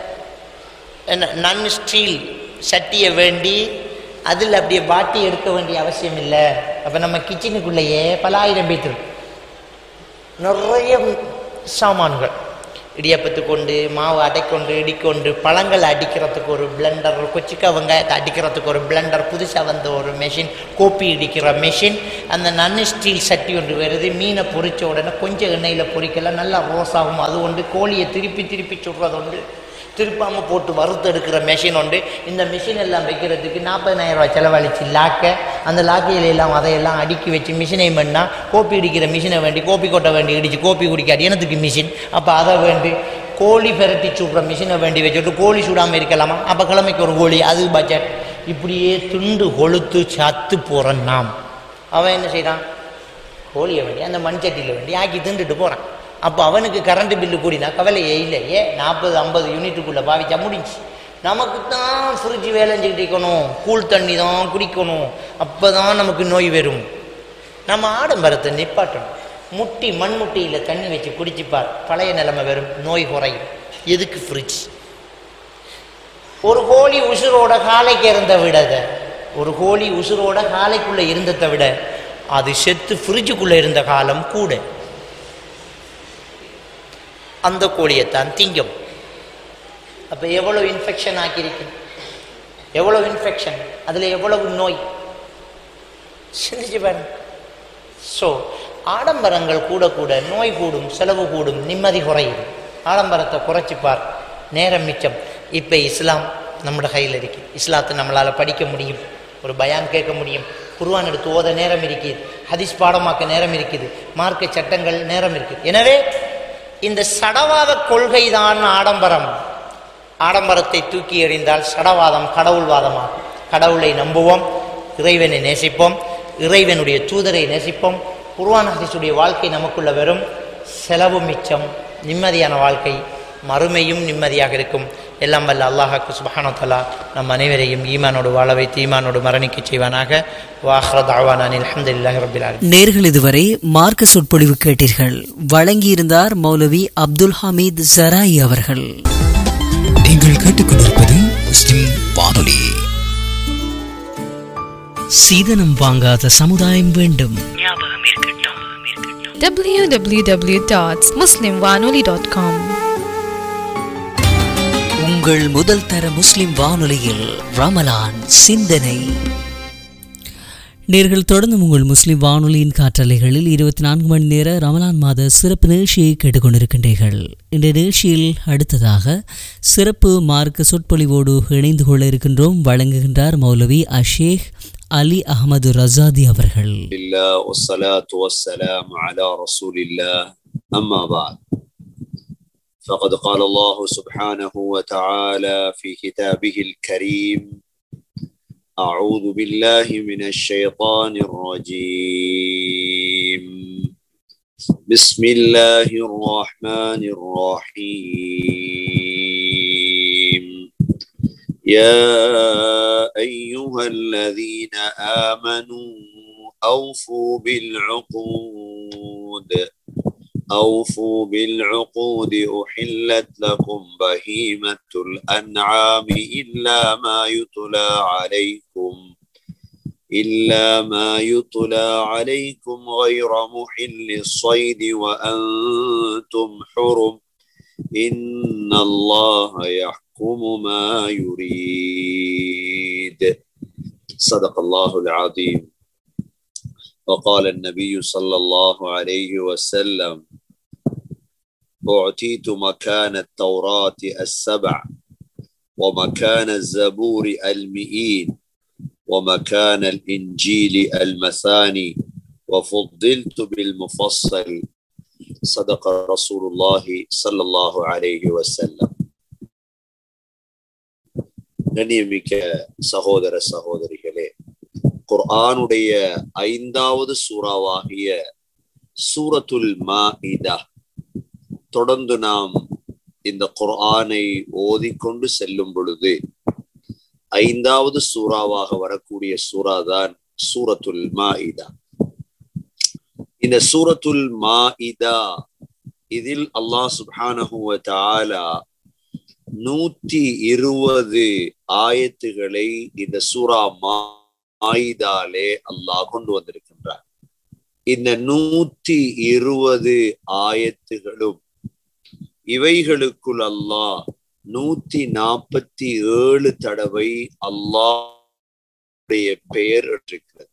நன் ஸ்டீல் சட்டியை வேண்டி அதில் அப்படியே பாட்டி எடுக்க வேண்டிய அவசியம் இல்லை. அப்போ நம்ம கிச்சனுக்குள்ளேயே பல ஆயிரம் பேர் நிறைய சாமான்கள். இடியப்பத்துக்கு கொண்டு மாவு அடைக்கொண்டு இடிக்கொண்டு பழங்களை அடிக்கிறதுக்கு ஒரு பிளெண்டர், கொச்சிக்காய் வெங்காயத்தை அடிக்கிறதுக்கு ஒரு பிளெண்டர், புதுசாக வந்த ஒரு மெஷின், கோப்பி இடிக்கிற மெஷின், அந்த நன்னு ஸ்டீல் சட்டி ஒன்று வருது. மீனை பொரிச்ச உடனே கொஞ்சம் எண்ணெயில் பொரிக்கலாம், நல்லா ரோஸாகும். அது ஒன்று கோழியை திருப்பி திருப்பி சுடுறது உண்டு, திருப்பாமல் போட்டு வறுத்து எடுக்கிற மெஷின் உண்டு. இந்த மிஷின் எல்லாம் வைக்கிறதுக்கு நாற்பதினாயிரம் ரூபாய் செலவழிச்சு லாக்க, அந்த லாக்கையிலெல்லாம் அதையெல்லாம் அடுக்கி வச்சு மிஷினை பண்ணால் கோப்பி இடிக்கிற மிஷினை வேண்டி, கோப்பி கொட்டை வேண்டி இடிச்சு கோப்பி குடிக்காது எனத்துக்கு மிஷின். அப்போ அதை வேண்டி கோழி பெரட்டி சுடுற மிஷினை வேண்டி வச்சுட்டு கோழி சுடாமல் இருக்கலாமா? அப்போ கிழமைக்கு ஒரு கோழி, அது பட்ஜெட். இப்படியே துண்டு கொளுத்து சத்து போகிறான். நாம் அவன் என்ன செய்கிறான்? கோழியை வேண்டி அந்த மண் சட்டியில் வேண்டி ஆக்கி திண்டுட்டு போகிறான். அப்போ அவனுக்கு கரண்ட் பில்லு கூடினா கவலையே இல்லை. ஏ நாற்பது ஐம்பது யூனிட்டுக்குள்ளே பாவிச்சா முடிஞ்சு. நமக்கு தான் ஃப்ரிட்ஜ் வேலை செஞ்சுக்கிட்டு இருக்கணும், கூழ் தண்ணி தான் குடிக்கணும், அப்போ தான் நமக்கு நோய் வரும். நம்ம ஆடம்பரத்தை நிப்பாட்டணும். முட்டி மண்முட்டியில் தண்ணி வச்சு குடிச்சுப்பார், பழைய நிலைமை வரும், நோய் குறையும். எதுக்கு ஃப்ரிட்ஜ்? ஒரு கோழி உசுரோட காலைக்கு இருந்த விட, ஒரு கோழி உசுரோட காலைக்குள்ளே இருந்ததை விட அது செத்து ஃப்ரிட்ஜுக்குள்ளே இருந்த காலம் கூட. அந்த கோழியைத்தான் திங்கும். அப்போ எவ்வளோ இன்ஃபெக்ஷன் ஆக்கியிருக்கு, எவ்வளோ இன்ஃபெக்ஷன், அதில் எவ்வளவு நோய் சிந்திச்சு பாருங்க. ஸோ ஆடம்பரங்கள் கூட கூட நோய் கூடும், செலவு கூடும், நிம்மதி குறையும். ஆடம்பரத்தை குறைச்சிப்பார், நேரம் மிச்சம். இப்போ இஸ்லாம் நம்மளோட கையில் இருக்கு. இஸ்லாத்தை நம்மளால் படிக்க முடியும், ஒரு பயான் கேட்க முடியும், குர்ஆன் எடுத்து ஓத நேரம் இருக்குது, ஹதீஸ் பாடமாக்க நேரம் இருக்குது, மார்க்க சட்டங்கள் நேரம் இருக்குது. எனவே இந்த சடவாத கொள்கை தான் ஆடம்பரம். ஆடம்பரத்தை தூக்கி எறிந்தால் சடவாதம் கடவுள்வாதமாகும். கடவுளை நம்புவோம், இறைவனை நேசிப்போம், இறைவனுடைய தூதரை நேசிப்போம், குர்ஆன் ஹதீஸுடைய வாழ்க்கை நமக்குள்ள வரும். செலவு மிச்சம், நிம்மதியான வாழ்க்கை, மறுமையும் நிம்மதியாக இருக்கும். எல்லாம் வல்ல அல்லாஹ்வுக்கு சுப்ஹானஹு வ தஆலா நம் அனைவரையும் ஈமானோடு வாழ வைத்து ஈமானோடு மரணிக்க செய்வானாக. வாஹ்ர தஅவானா அல்ஹம்துலில்லாஹி ரப்பில் ஆலமீன். நேர்கள் இதுவரை மார்க்க சொற்பொழிவு கேட்டீர்கள். வழங்கியிருந்தார் மௌலவி அப்துல் ஹமீத் ஜராயி அவர்கள். நீங்கள் கேட்டுக்கொண்டிருப்பது முஸ்லிம் வானொலி. சீதனம் வாங்காத சமுதாயம் வேண்டும். w w w dot muslim wanoli dot com. உங்கள் முதல் தர முஸ்லிம் வானொலியில் ரமலான் சிந்தனை. நேர்கள் தொடர்ந்து உங்கள் முஸ்லிம் வானொலியின் காற்றலைகளில் இருபத்தி நான்கு மணி நேர ரமலான் மாத சிறப்பு நிகழ்ச்சியை கேட்டுக்கொண்டிருக்கின்றீர்கள். இந்த நிகழ்ச்சியில் அடுத்ததாக சிறப்பு மார்க்க சொற்பொழிவோடு இணைந்து கொள்ள இருக்கின்றோம். வழங்குகின்றார் மௌலவி அஷேக் அலி அஹமது ரசாதி அவர்கள். فقد قال الله سبحانه وتعالى في كتابه الكريم: أعوذ بالله من الشيطان الرجيم. بسم الله الرحمن الرحيم. يا أيها الذين آمنوا أوفوا بالعقود أوفوا بالعقود أحلت لكم بهيمة الأنعام إلا ما يتلى عليكم إلا ما يتلى عليكم غير محل الصيد وأنتم حرم إن الله يحكم ما يريد. صدق الله العظيم. وقال النبي صلى الله عليه وسلم: أعطيت مكان التوراة السبع ومكان الزبور المئين ومكان الإنجيل المثاني وفضلت بالمفصل. صدق رسول الله صلى الله عليه وسلم. கண்ணியமிக்க சகோதர சகோதரிகளே, குர்ஆனுடைய ஐந்தாவது சூறாவாகிய சூரத்துல் மாஇதா, தொடர்ந்து நாம் இந்த குர்ஆனை ஓதிக்கொண்டு செல்லும் பொழுது ஐந்தாவது சூறாவாக வரக்கூடிய சூறா தான் சூரத்துல் மாஇதா. இந்த சூரத்துல் மாஇதா இதில் அல்லாஹ் சுப்ஹானஹு வ தஆலா நூற்றி இருபது ஆயத்துகளை இந்த சூரா மாயிதாலே அல்லாஹ் கொண்டு வந்திருக்கின்றார். இந்த நூற்றி இருபது ஆயத்துகளும் இவைகளுக்குள் அல்லாஹ் நூத்தி நாற்பத்தி ஏழு தடவை அல்லாஹ்வுடைய பெயர் இருக்கிறது.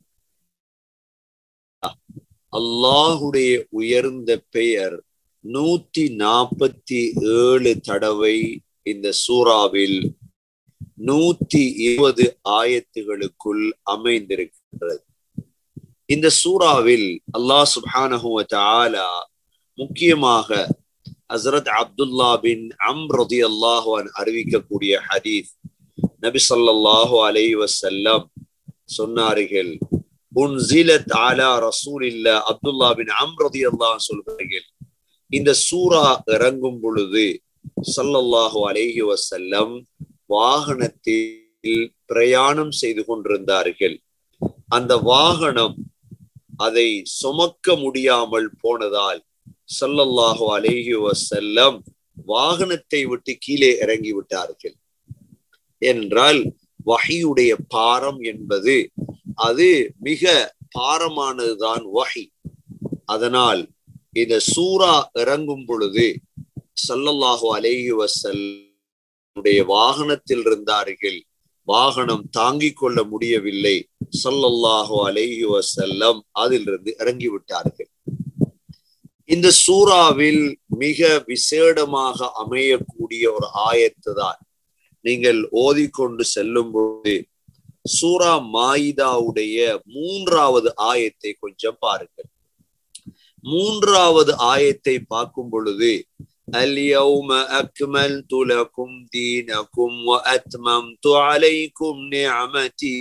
அல்லாஹுடைய உயர்ந்த பெயர் நூத்தி நாற்பத்தி ஏழு தடவை இந்த சூறாவில் நூத்தி இருபது ஆயத்துகளுக்குள் அமைந்திருக்கின்றது. இந்த சூறாவில் அல்லாஹ் சுப்ஹானஹு வ தஆலா முக்கியமாக ஹஸ்ரத் அப்துல்லா பின் அம்ர் ரலியல்லாஹு அன்ஹு அறிவிக்கக்கூடிய ஹதீஸ், நபி ஸல்லல்லாஹு அலைஹி வஸல்லம் சொன்னார்கள், உன்சிலத் அலா ரசூலில்லாஹ், அப்துல்லா பின் அம்ர் ரலியல்லாஹு அன்ஹு சொல்கிறார்கள், இந்த சூரா இறங்கும் பொழுது ஸல்லல்லாஹு அலைஹி வஸல்லம் வாகனத்தில் பிரயாணம் செய்து கொண்டிருந்தார்கள். அந்த வாகனம் அதை சுமக்க முடியாமல் போனதால் ஸல்லல்லாஹு அலைஹி வஸல்லம் வாகனத்தை விட்டு கீழே இறங்கி விட்டார்கள். என்றால் வஹியுடைய பாரம் என்பது அது மிக பாரமானதுதான் வஹி. அதனால் இந்த சூரா இறங்கும் பொழுது ஸல்லல்லாஹு அலைஹி வஸல்லம் வாகனத்தில் இருந்தார்கள். வாகனம் தாங்கிக் கொள்ள முடியவில்லை. ஸல்லல்லாஹு அலைஹி வஸல்லம் அதிலிருந்து இறங்கிவிட்டார்கள். இந்த சூறாவில் மிக விசேடமாக அமையக்கூடிய ஒரு ஆயத்து தான் நீங்கள் ஓதிக்கொண்டு செல்லும் போது சூரா மாயிதாவுடைய மூன்றாவது ஆயத்தை கொஞ்சம் பாருங்கள். மூன்றாவது ஆயத்தை பார்க்கும் பொழுது اليوم أكملت لكم دينكم وأتممت عليكم نعمتي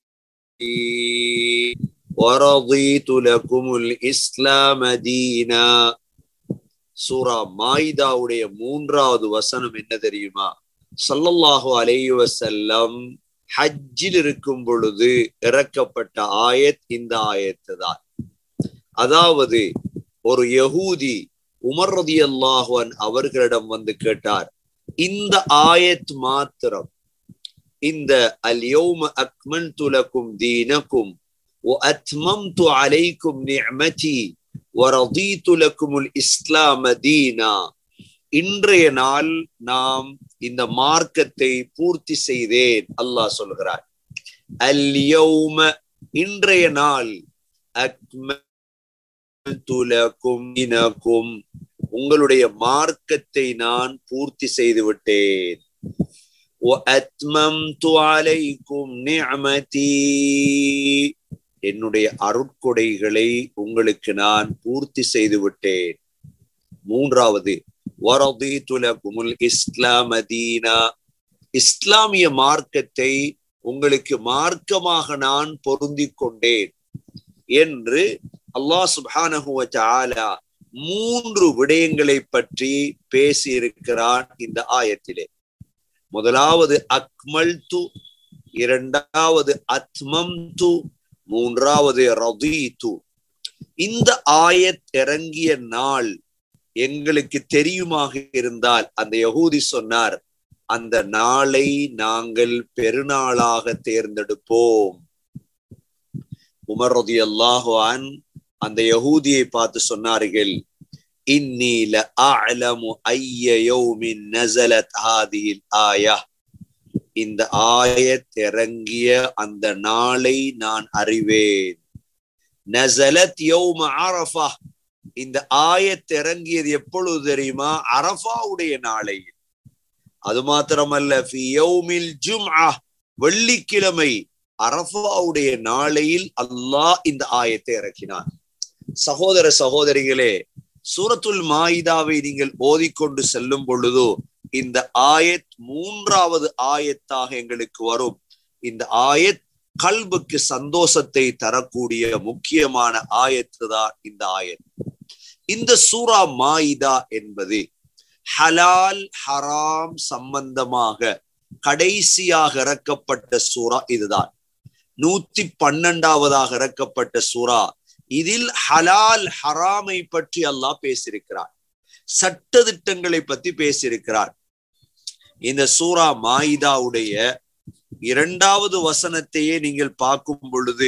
ورضيت لكم الإسلام دينا. சூரா மாயிதாவுடைய மூன்றாவது வசனம் என்ன தெரியுமா? ஸல்லல்லாஹு அலைஹி வஸல்லம் ஹஜ்ஜில் இருக்கும் பொழுது இறக்கப்பட்ட ஆயத் இந்த ஆயத்து தான். அதாவது ஒரு யஹூதி உமர் ரலியல்லாஹு அன்ஹு அவர்களிடம் வந்து கேட்டார், இந்த ஆயத் மாத்திரம், இந்த அல் யௌம அக்மல்து லக்கும் தீனக்கும் வ அத்மம்து அலைக்கும் நிஅமதி வ ரதீது லக்குமுல் இஸ்லாம தீனா, இன்றைய நாள் நாம் இந்த மார்க்கத்தை பூர்த்தி செய்தேன் அல்லாஹ் சொல்கிறார். அல் யௌம இன்றைய நாள், அக்மல்து லக்கும் தீனக்கும் உங்களுடைய மார்க்கத்தை நான் பூர்த்தி செய்து விட்டேன். وَأَتْمَمْتُ عَلَيْكُمْ نِعْمَتِي என்னுடைய அருட்கொடைகளை உங்களுக்கு நான் பூர்த்தி செய்து விட்டேன். மூன்றாவது وَرَضِيتُ لَكُمُ الْإِسْلَامَ دِينًا இஸ்லாமிய மார்க்கத்தை உங்களுக்கு மார்க்கமாக நான் பொருந்திக் கொண்டேன் என்று அல்லாஹ் சுப்ஹானஹு வ தஆலா மூன்று விடயங்களை பற்றி பேசி இருக்கிறான் இந்த ஆயத்திலே. முதலாவது அக்மல்து, இரண்டாவது அத்மம்து, மூன்றாவது ரதீது. இந்த ஆயத் இறங்கிய நாள் எங்களுக்கு தெரியுமாக இருந்தால், அந்த யஹூதி சொன்னார், அந்த நாளை நாங்கள் பெருநாளாக தேர்ந்தெடுப்போம். உமர் ரலியல்லாஹு அன்ஹு அந்த யஹூதியை பார்த்து சொன்னார்கள், இன்னி லஅலமு ஐய யௌமின் நஸலத் ஹாதிஹில் ஆயா, இந்த ஆயத் இறங்கிய அந்த நாளை நான் அறிவேன். நஸலத் யௌம அரஃபா, இந்த ஆயத் இறங்கியது எப்பொழுது தெரியுமா? அரஃபாவுடைய நாளை. அது மாத்திரமல்ல, ஃபி யௌமில் ஜும்ஆ, வெள்ளிக்கிழமை அரஃபாவுடைய நாளையில் அல்லாஹ் இந்த ஆயத்தை இறக்கினான். சகோதர சகோதரிகளே, சூரத்துல் மாயிதாவை நீங்கள் ஓதிக்கொண்டு செல்லும் பொழுது இந்த ஆயத் மூன்றாவது ஆயத்தாக எங்களுக்கு வரும். இந்த ஆயத் கல்புக்கு சந்தோஷத்தை தரக்கூடிய முக்கியமான ஆயத்து தான் இந்த ஆயத். இந்த சூரா மாயிதா என்பது ஹலால் ஹராம் சம்பந்தமாக கடைசியாக இறக்கப்பட்ட சூரா இதுதான். நூத்தி பன்னெண்டாவதாக இறக்கப்பட்ட சூரா. இதில் ஹலால் ஹராமை பற்றி அல்லாஹ் பேசியிருக்கிறார், சட்ட திட்டங்களை பற்றி பேசியிருக்கிறார். இந்த சூரா மாயிதாவுடைய இரண்டாவது வசனத்தையே நீங்கள் பார்க்கும் பொழுது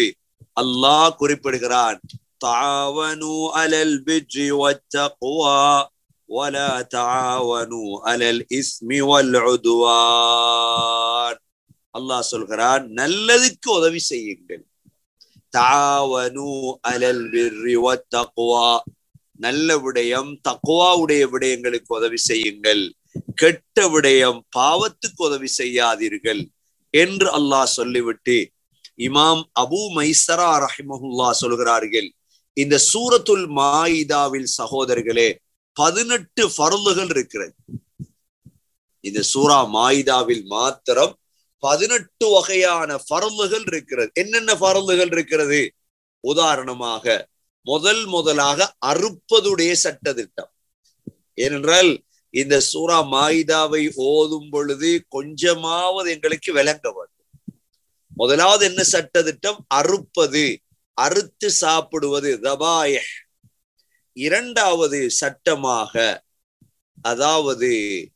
அல்லாஹ் குறிப்பிடுகிறான், தாவனு அலல் பிர்ரி வத்தக்வா, ولا تعاونوا على الإثم والعدوان. அல்லாஹ் சொல்கிறான், நல்லதுக்கு உதவி செய்யுங்கள். தாவனு அலல் பிர்ரி வத்தக்வா, நல்ல விடயம் தக்வாவுடைய விடயங்களுக்கு உதவி செய்யுங்கள், கெட்ட விடயம் பாவத்துக்கு உதவி செய்யாதீர்கள் என்று அல்லாஹ் சொல்லிவிட்டு இமாம் அபு மைசரா ரஹிமஹுல்லா சொல்கிறார்கள், இந்த சூரத்துல் மாயிதாவில் சகோதரர்களே பதினெட்டு ஃபர்லுகள் இருக்கிறது. இந்த சூரா மாயிதாவில் மாத்திரம் பதினெட்டு வகையான ஃபர்லுகள் இருக்கிறது. என்னென்ன ஃபர்லுகள் இருக்கிறது? உதாரணமாக முதல் முதலாக அறுப்பதுடைய சட்டத்திட்டம். ஏனென்றால் இந்த சூரா மாயிதாவை ஓதும் பொழுது கொஞ்சமாவது எங்களுக்கு விளங்க வேண்டும். முதலாவது என்ன சட்டத்திட்டம்? அறுப்பது, அறுத்து சாப்பிடுவது, தபாயஹ். இரண்டாவது சட்டமாக, அதாவது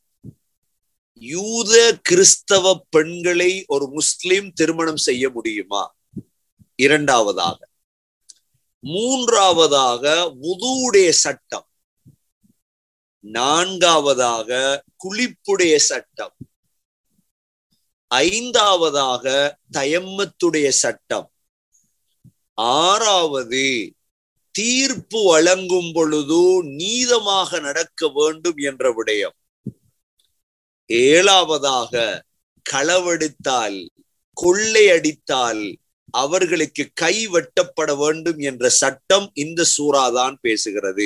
யூத கிறிஸ்தவ பெண்களை ஒரு முஸ்லிம் திருமணம் செய்ய முடியுமா? இரண்டாவதாக. மூன்றாவதாக வுதுவுடைய சட்டம். நான்காவதாக குளிப்புடைய சட்டம். ஐந்தாவதாக தயம்மத்துடைய சட்டம். ஆறாவது தீர்ப்பு வழங்கும் பொழுது நீதமாக நடக்க வேண்டும் என்ற விடயம். ஏழாவதாக களவெடுத்தால், கொள்ளையடித்தால் அவர்களுக்கு கை வெட்டப்பட வேண்டும் என்ற சட்டம் இந்த சூறாதான் பேசுகிறது.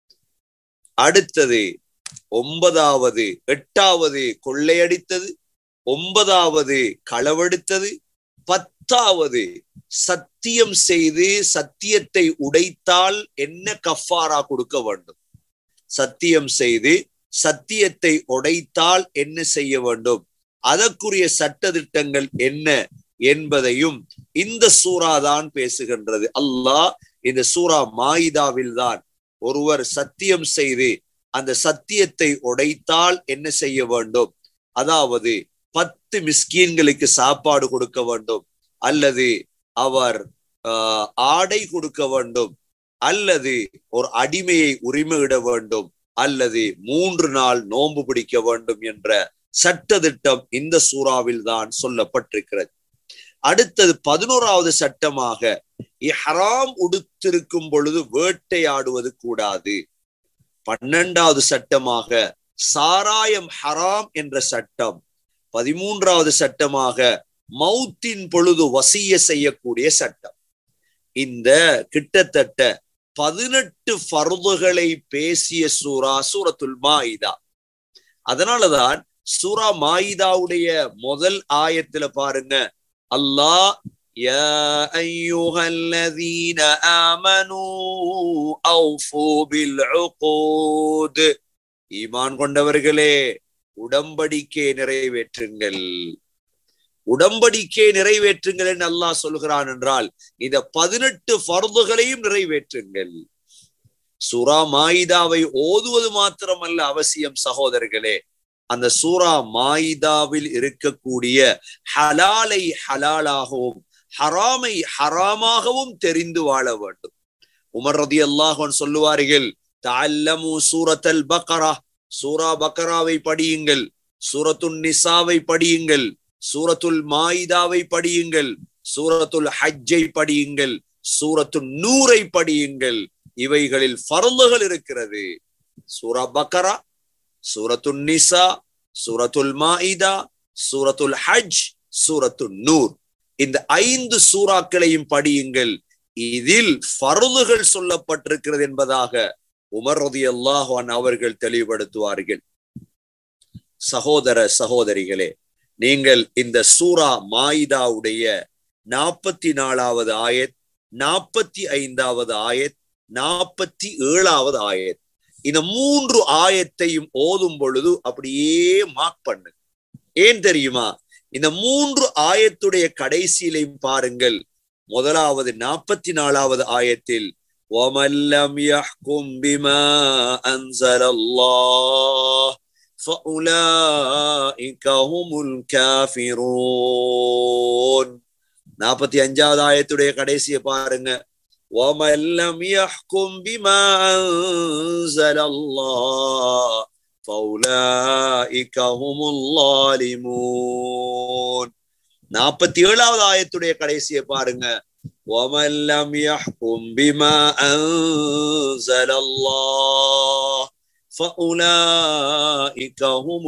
அடுத்தது ஒன்பதாவது, எட்டாவது கொள்ளையடித்தது, ஒன்பதாவது களவெடுத்தது, பத்தாவது சத்தியம் செய்து சத்தியத்தை உடைத்தால் என்ன கஃபாரா கொடுக்க வேண்டும், சத்தியம் செய்து சத்தியத்தை உடைத்தால் என்ன செய்ய வேண்டும், அதற்குரிய சட்டதிட்டங்கள் என்ன என்பதையும் இந்த சூரா தான் பேசுகின்றது. அல்லாஹ் இந்த சூரா மாயிதாவில் தான் ஒருவர் சத்தியம் செய்து அந்த சத்தியத்தை உடைத்தால் என்ன செய்ய வேண்டும், அதாவது பத்து மிஸ்கீன்களுக்கு சாப்பாடு கொடுக்க வேண்டும், அல்லது அவர் ஆஹ் ஆடை கொடுக்க வேண்டும், அல்லது ஒரு அடிமையை உரிமையிட வேண்டும், அல்லது மூன்று நாள் நோன்பு பிடிக்க வேண்டும் என்ற சட்டதிட்டம் இந்த சூறாவில் தான் சொல்லப்பட்டிருக்கிறது. அடுத்தது பதினோராவது சட்டமாக இஹ்ராம் உடுத்திருக்கும் பொழுது வேட்டையாடுவது கூடாது. பன்னெண்டாவது சட்டமாக சாராயம் ஹராம் என்ற சட்டம். பதிமூன்றாவது சட்டமாக மௌத்தின் பொழுது வசிய செய்யக்கூடிய சட்டம். இந்த கிட்டத்தட்ட பதினெட்டு ஃபர்துகளை பேசிய சூரா சூரத்துல் மாயிதா. அதனாலதான் சூரா மாயிதாவுடைய முதல் ஆயத்துல பாருங்க, அல்லாஹ் யா அய்யுஹல்லதீன ஆமனூ அவ்ஃபூ பில் உகூத், ஈமான் கொண்டவர்களே உடம்படிக்கை நிறைவேற்றுங்கள், உடம்படிக்கை நிறைவேற்றுங்கள் என்று அல்லாஹ் சொல்கிறான் என்றால் இந்த பதினெட்டு ஃபர்துகளையும் நிறைவேற்றுங்கள். சூரா மாயிதாவை ஓதுவது மாத்திரமல்ல அவசியம் சகோதரர்களே, அந்த சூரா மாயிதாவில் இருக்கக்கூடிய ஹலாலை ஹலாலாகவும் ஹராமை ஹராமாகவும் தெரிந்து வாழ வேண்டும். உமர் ரலியல்லாஹு அன்ஹு சொல்லுவார்கள், தஅல்லமு சூரத்தல் பக்ரா, சூரா பக்ராவை படியுங்கள், சூரத்துன் நிசாவை படியுங்கள், சூரத்துல் மாயிதாவை படியுங்கள், சூரத்துல் ஹஜ்ஜை படியுங்கள், சூரத்துன் நூரை படியுங்கள். இவைகளில் ஃபர்லுகள் இருக்கிறது. சூரா பக்ரா, சூரத்துல் நிசா, சூரத்துல் மாயிதா, சூரத்துல் ஹஜ், சூரத்துல் நூர், இந்த ஐந்து சூறாக்களையும் படியுங்கள். இதில் ஃபர்லுகள் சொல்லப்பட்டிருக்கிறது என்பதாக உமர் ரலியல்லாஹு அன்ஹு அவர்கள் தெளிவுபடுத்துவார்கள். சகோதர சகோதரிகளே, நீங்கள் இந்த சூரா மாயிதாவுடைய நாற்பத்தி நாலாவது ஆயத், நாற்பத்தி ஐந்தாவது ஆயத், நாற்பத்தி ஏழாவது ஆயத், இந்த மூன்று ஆயத்தையும் ஓதும் பொழுது அப்படியே மார்க் பண்ணு. ஏன் தெரியுமா? இந்த மூன்று ஆயத்துடைய கடைசியிலையும் பாருங்கள். முதலாவது நாற்பத்தி நாலாவது ஆயத்தில் وَمَنْ لَمْ يَحْكُمْ بِمَا أَنْزَلَ اللَّهُ فَأُولَئِكَ هُمُ الْكَافِرُونَ. நாற்பத்தி அஞ்சாவது ஆயத்துடைய கடைசியை பாருங்க. وَمَنْ لَمْ يَحْكُمْ بِمَا أَنزَلَ اللَّهُ فَأُولَئِكَ هُمُ الظَّالِمُونَ. நாற்பத்தி ஏழாவது ஆயத்துடைய கடைசியை பாருங்க. وَمَنْ لَمْ يَحْكُمْ بِمَا أَنزَلَ اللَّهُ فَأُولَئِكَ هُمُ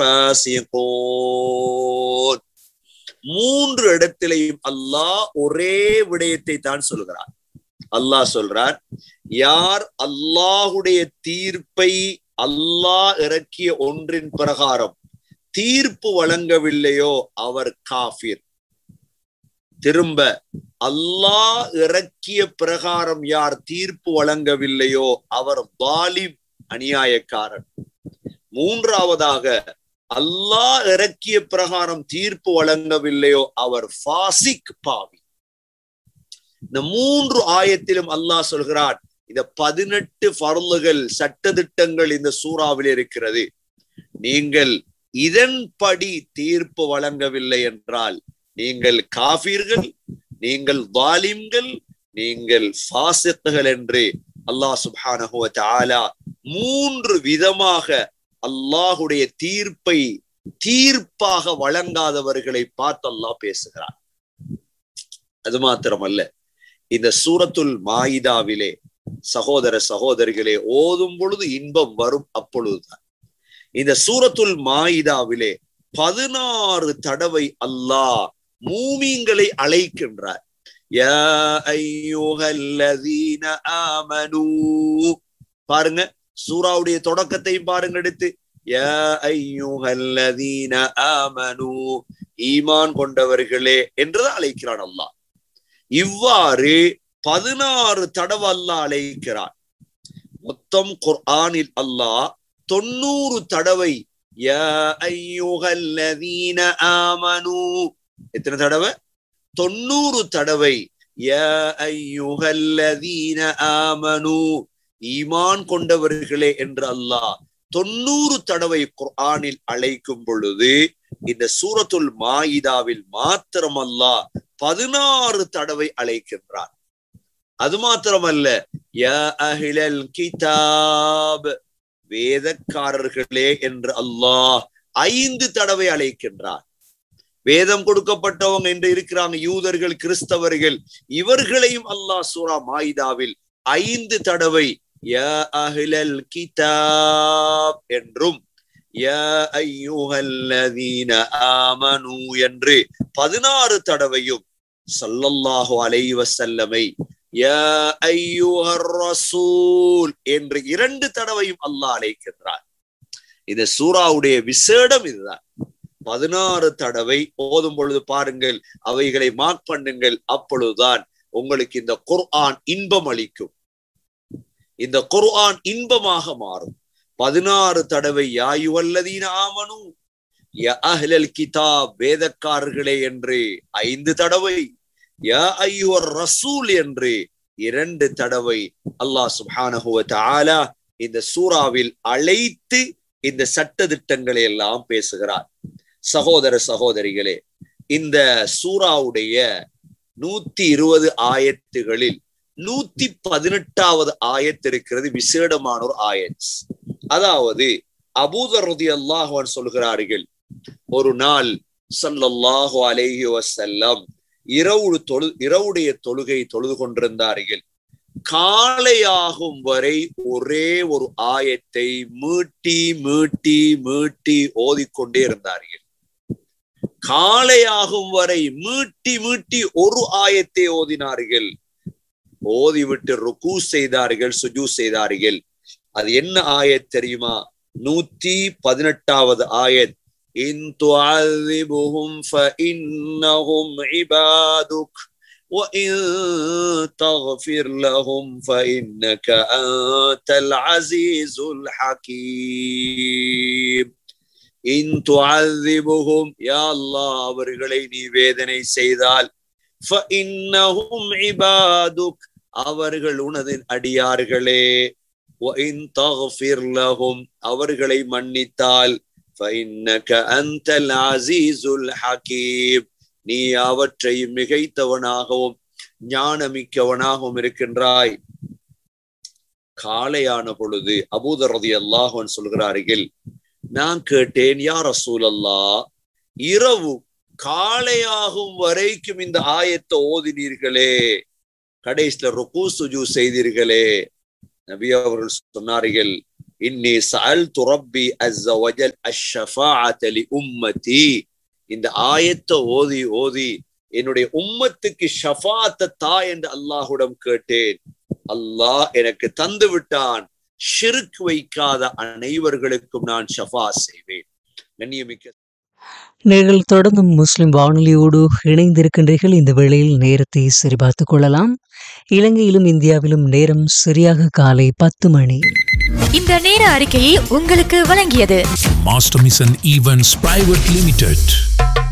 الْفَاسِقُونَ. மூன்று இடத்திலேயும் அல்லாஹ் ஒரே விடயத்தை தான் சொல்கிறார். அல்லாஹ் சொல்றார், யார் அல்லாஹுடைய தீர்ப்பை அல்லாஹ் இறக்கிய ஒன்றின் பிரகாரம் தீர்ப்பு வழங்கவில்லையோ அவர் காஃபிர். திரும்ப, அல்லாஹ் இறக்கிய பிரகாரம் யார் தீர்ப்பு வழங்கவில்லையோ அவர் வாலிம், அநியாயக்காரன். மூன்றாவதாக, அல்லாஹ் இறக்கிய பிரகாரம் தீர்ப்பு வழங்கவில்லையோ அவர் ஃபாசிக், பாவி. இந்த மூன்று ஆயத்திலும் அல்லாஹ் சொல்கிறார், இந்த பதினெட்டு ஃபர்லுகள், சட்டதிட்டங்கள் இந்த சூறாவில் இருக்கிறது. நீங்கள் இதன்படி தீர்ப்பு வழங்கவில்லை என்றால் நீங்கள் காஃபிர்கள், நீங்கள் வாலிம்கள், நீங்கள் ஃபாசிக்குகள் என்று அல்லாஹ் சுப்ஹானஹு வ தஆலா மூன்று விதமாக அல்லாஹுடைய தீர்ப்பை தீர்ப்பாக வழங்காதவர்களை பார்த்து அல்லாஹ் பேசுகிறார். அது மாத்திரமல்ல, இந்த சூரத்துல் மாயிதாவிலே சகோதர சகோதரிகளே ஓதும் பொழுது இன்பம் வரும். அப்பொழுதுதான் இந்த சூரத்துல் மாயிதாவிலே பதினாறு தடவை அல்லாஹ் மூமின்களை அழைக்கின்றார். யா அய்யுஹல்லதீன ஆமனூ. பாருங்க, சூராவுடைய தொடக்கத்தையும் பாருங்க எடுத்து. யா அய்யுஹல்லதீன ஆமனூ, ஈமான் கொண்டவர்களே என்றுதான் அழைக்கிறான் அல்லாஹ். இவ்வாறு பதினாறு தடவை அல்லாஹ் அழைக்கிறான். மொத்தம் குர்ஆனில் அல்லாஹ் தொண்ணூறு தடவை யா அய்யுஹல்லதீன ஆமனூ, எத்தனை தடவை? தொண்ணூறு தடவை யா அய்யுஹல்லதீன ஆமனூ, ஈமான் கொண்டவர்களே என்று அல்லாஹ் தொண்ணூறு தடவை குர்ஆனில் அழைக்கும் பொழுது இந்த சூரத்துல் மாயிதாவில் மாத்திரம் அல்லாஹ் பதினாறு தடவை அழைக்கின்றார். அது மாத்திரமல்ல, யா அஹ்லல் கிதாப், வேதக்காரர்களே என்று அல்லாஹ் ஐந்து தடவை அழைக்கின்றார். வேதம் கொடுக்கப்பட்டவங்க என்று இருக்கிறாங்க யூதர்கள், கிறிஸ்தவர்கள், இவர்களையும் அல்லாஹ் சூரா மாயிதாவில் ஐந்து தடவை யா அஹ்லல் கிதாப் என்றும் யா அய்யுஹல்லதீன ஆமனூ என்று பதினாறு தடவையும் ஸல்லல்லாஹு அலைஹி வஸல்லமை யா அய்யுஹர் ரசூல் என்று இரண்டு தடவையும் அல்லாஹ் அழைக்கின்றார். இந்த சூராவுடைய விசேடம் இதுதான். பதினாறு தடவை ஓதும் பொழுது பாருங்கள், அவைகளை மார்க் பண்ணுங்கள். அப்பொழுதுதான் உங்களுக்கு இந்த குர்ஆன் இன்பம் அளிக்கும். இந்த குர்ஆன் இன்பமாக மாறும். பதினாறு தடவை யா அய்யுஹல்லதீன ஆமனூ, யா அஹ்லல் கிதாப், வேதக்காரர்களே என்று ஐந்து தடவை, யா அய்யுஹர் ரசூல் என்று இரண்டு தடவை அல்லாஹ் சுப்ஹானஹு வ தஆலா இந்த சூறாவில் அழைத்து இந்த சட்ட திட்டங்களை எல்லாம் பேசுகிறார். சகோதர சகோதரிகளே, இந்த சூறாவுடைய நூத்தி இருபது ஆயத்துகளில் நூத்தி பதினெட்டாவது ஆயத்து இருக்கிறது, விசேடமான ஒரு ஆயத். அதாவது அபூதர் ரலியல்லாஹு அன்ஹு சொல்கிறார்கள், ஒரு நாள் ஸல்லல்லாஹு அலைஹி வஸல்லம் இரவு தொழு இரவுடைய தொழுகை தொழுது கொண்டிருந்தார்கள். காலையாகும் வரை ஒரே ஒரு ஆயத்தை மீட்டி மீட்டி மீட்டி ஓதிக்கொண்டே இருந்தார்கள். காலையாகும் வரை மீட்டி மீட்டி ஒரு ஆயத்தை ஓதினார்கள். ஓதிவிட்டு ருக்கு செய்தார்கள், சுஜூ செய்தார்கள். அது என்ன ஆயத் தெரியுமா? நூத்தி பதினெட்டாவது ஆயத். இன் துஅذிபுஹும் ஃபஇன்னஹும் இபாதுக் وَإِن تَغْفِرْ لَهُمْ فَإِنَّكَ أَنْتَ الْعَزِيزُ الْحَكِيمُ. إِن تُعَذِّبُهُمْ, யா அல்லாஹ் அவர்களை நீ வேதனை செய்தால், فَإِنَّهُمْ عِبَادُكَ, அவர்கள் உனது அடியார்களே, وَإِن تَغْفِرْ لَهُمْ, அவர்களை மன்னித்தால், فَإِنَّكَ أَنْتَ الْعَزِيزُ الْحَكِيمُ, நீ அவற்றை மிகைத்தவனாகவும் ஞானமிக்கவனாகவும் இருக்கின்றாய். காலையான பொழுது அபூதர் ரலியல்லாஹு அன்ஹு சொல்கிறார்கள், நான் கேட்டேன், யா ரசூலல்லாஹ், இரவு காலையாகும் வரைக்கும் இந்த ஆயத்தை ஓதினீர்களே, கடைசில ருக்கு சுஜூத் செய்தீர்களே. நபி அவர்கள் சொன்னார்கள், இன்னி சஅல்து ரப்பி அஸ்ஸ வஜல் அஷ்ஷஃபாஅத லி உம்மதி. இந்த ஆயத்தை ஓதி ஓதி என்னுடைய உம்மத்துக்கு ஷஃபாஅத்தை தா என்று அல்லாஹ்விடம் கேட்டேன். அல்லாஹ் எனக்கு தந்து விட்டான். ஷிர்க் வைக்காத அனைவர்களுக்கும் நான் ஷஃபா செய்வேன். கண்ணியமிக்க நீங்கள் தொடர்ந்தும் முஸ்லிம் வானொலியோடு இணைந்திருக்கின்றீர்கள். இந்த வேளையில் நேரத்தை சரிபார்த்துக் கொள்ளலாம். இலங்கையிலும் இந்தியாவிலும் நேரம் சரியாக காலை பத்து மணி. இந்த நேர அறிக்கையை உங்களுக்கு வழங்கியது Master Mission Events Private Limited.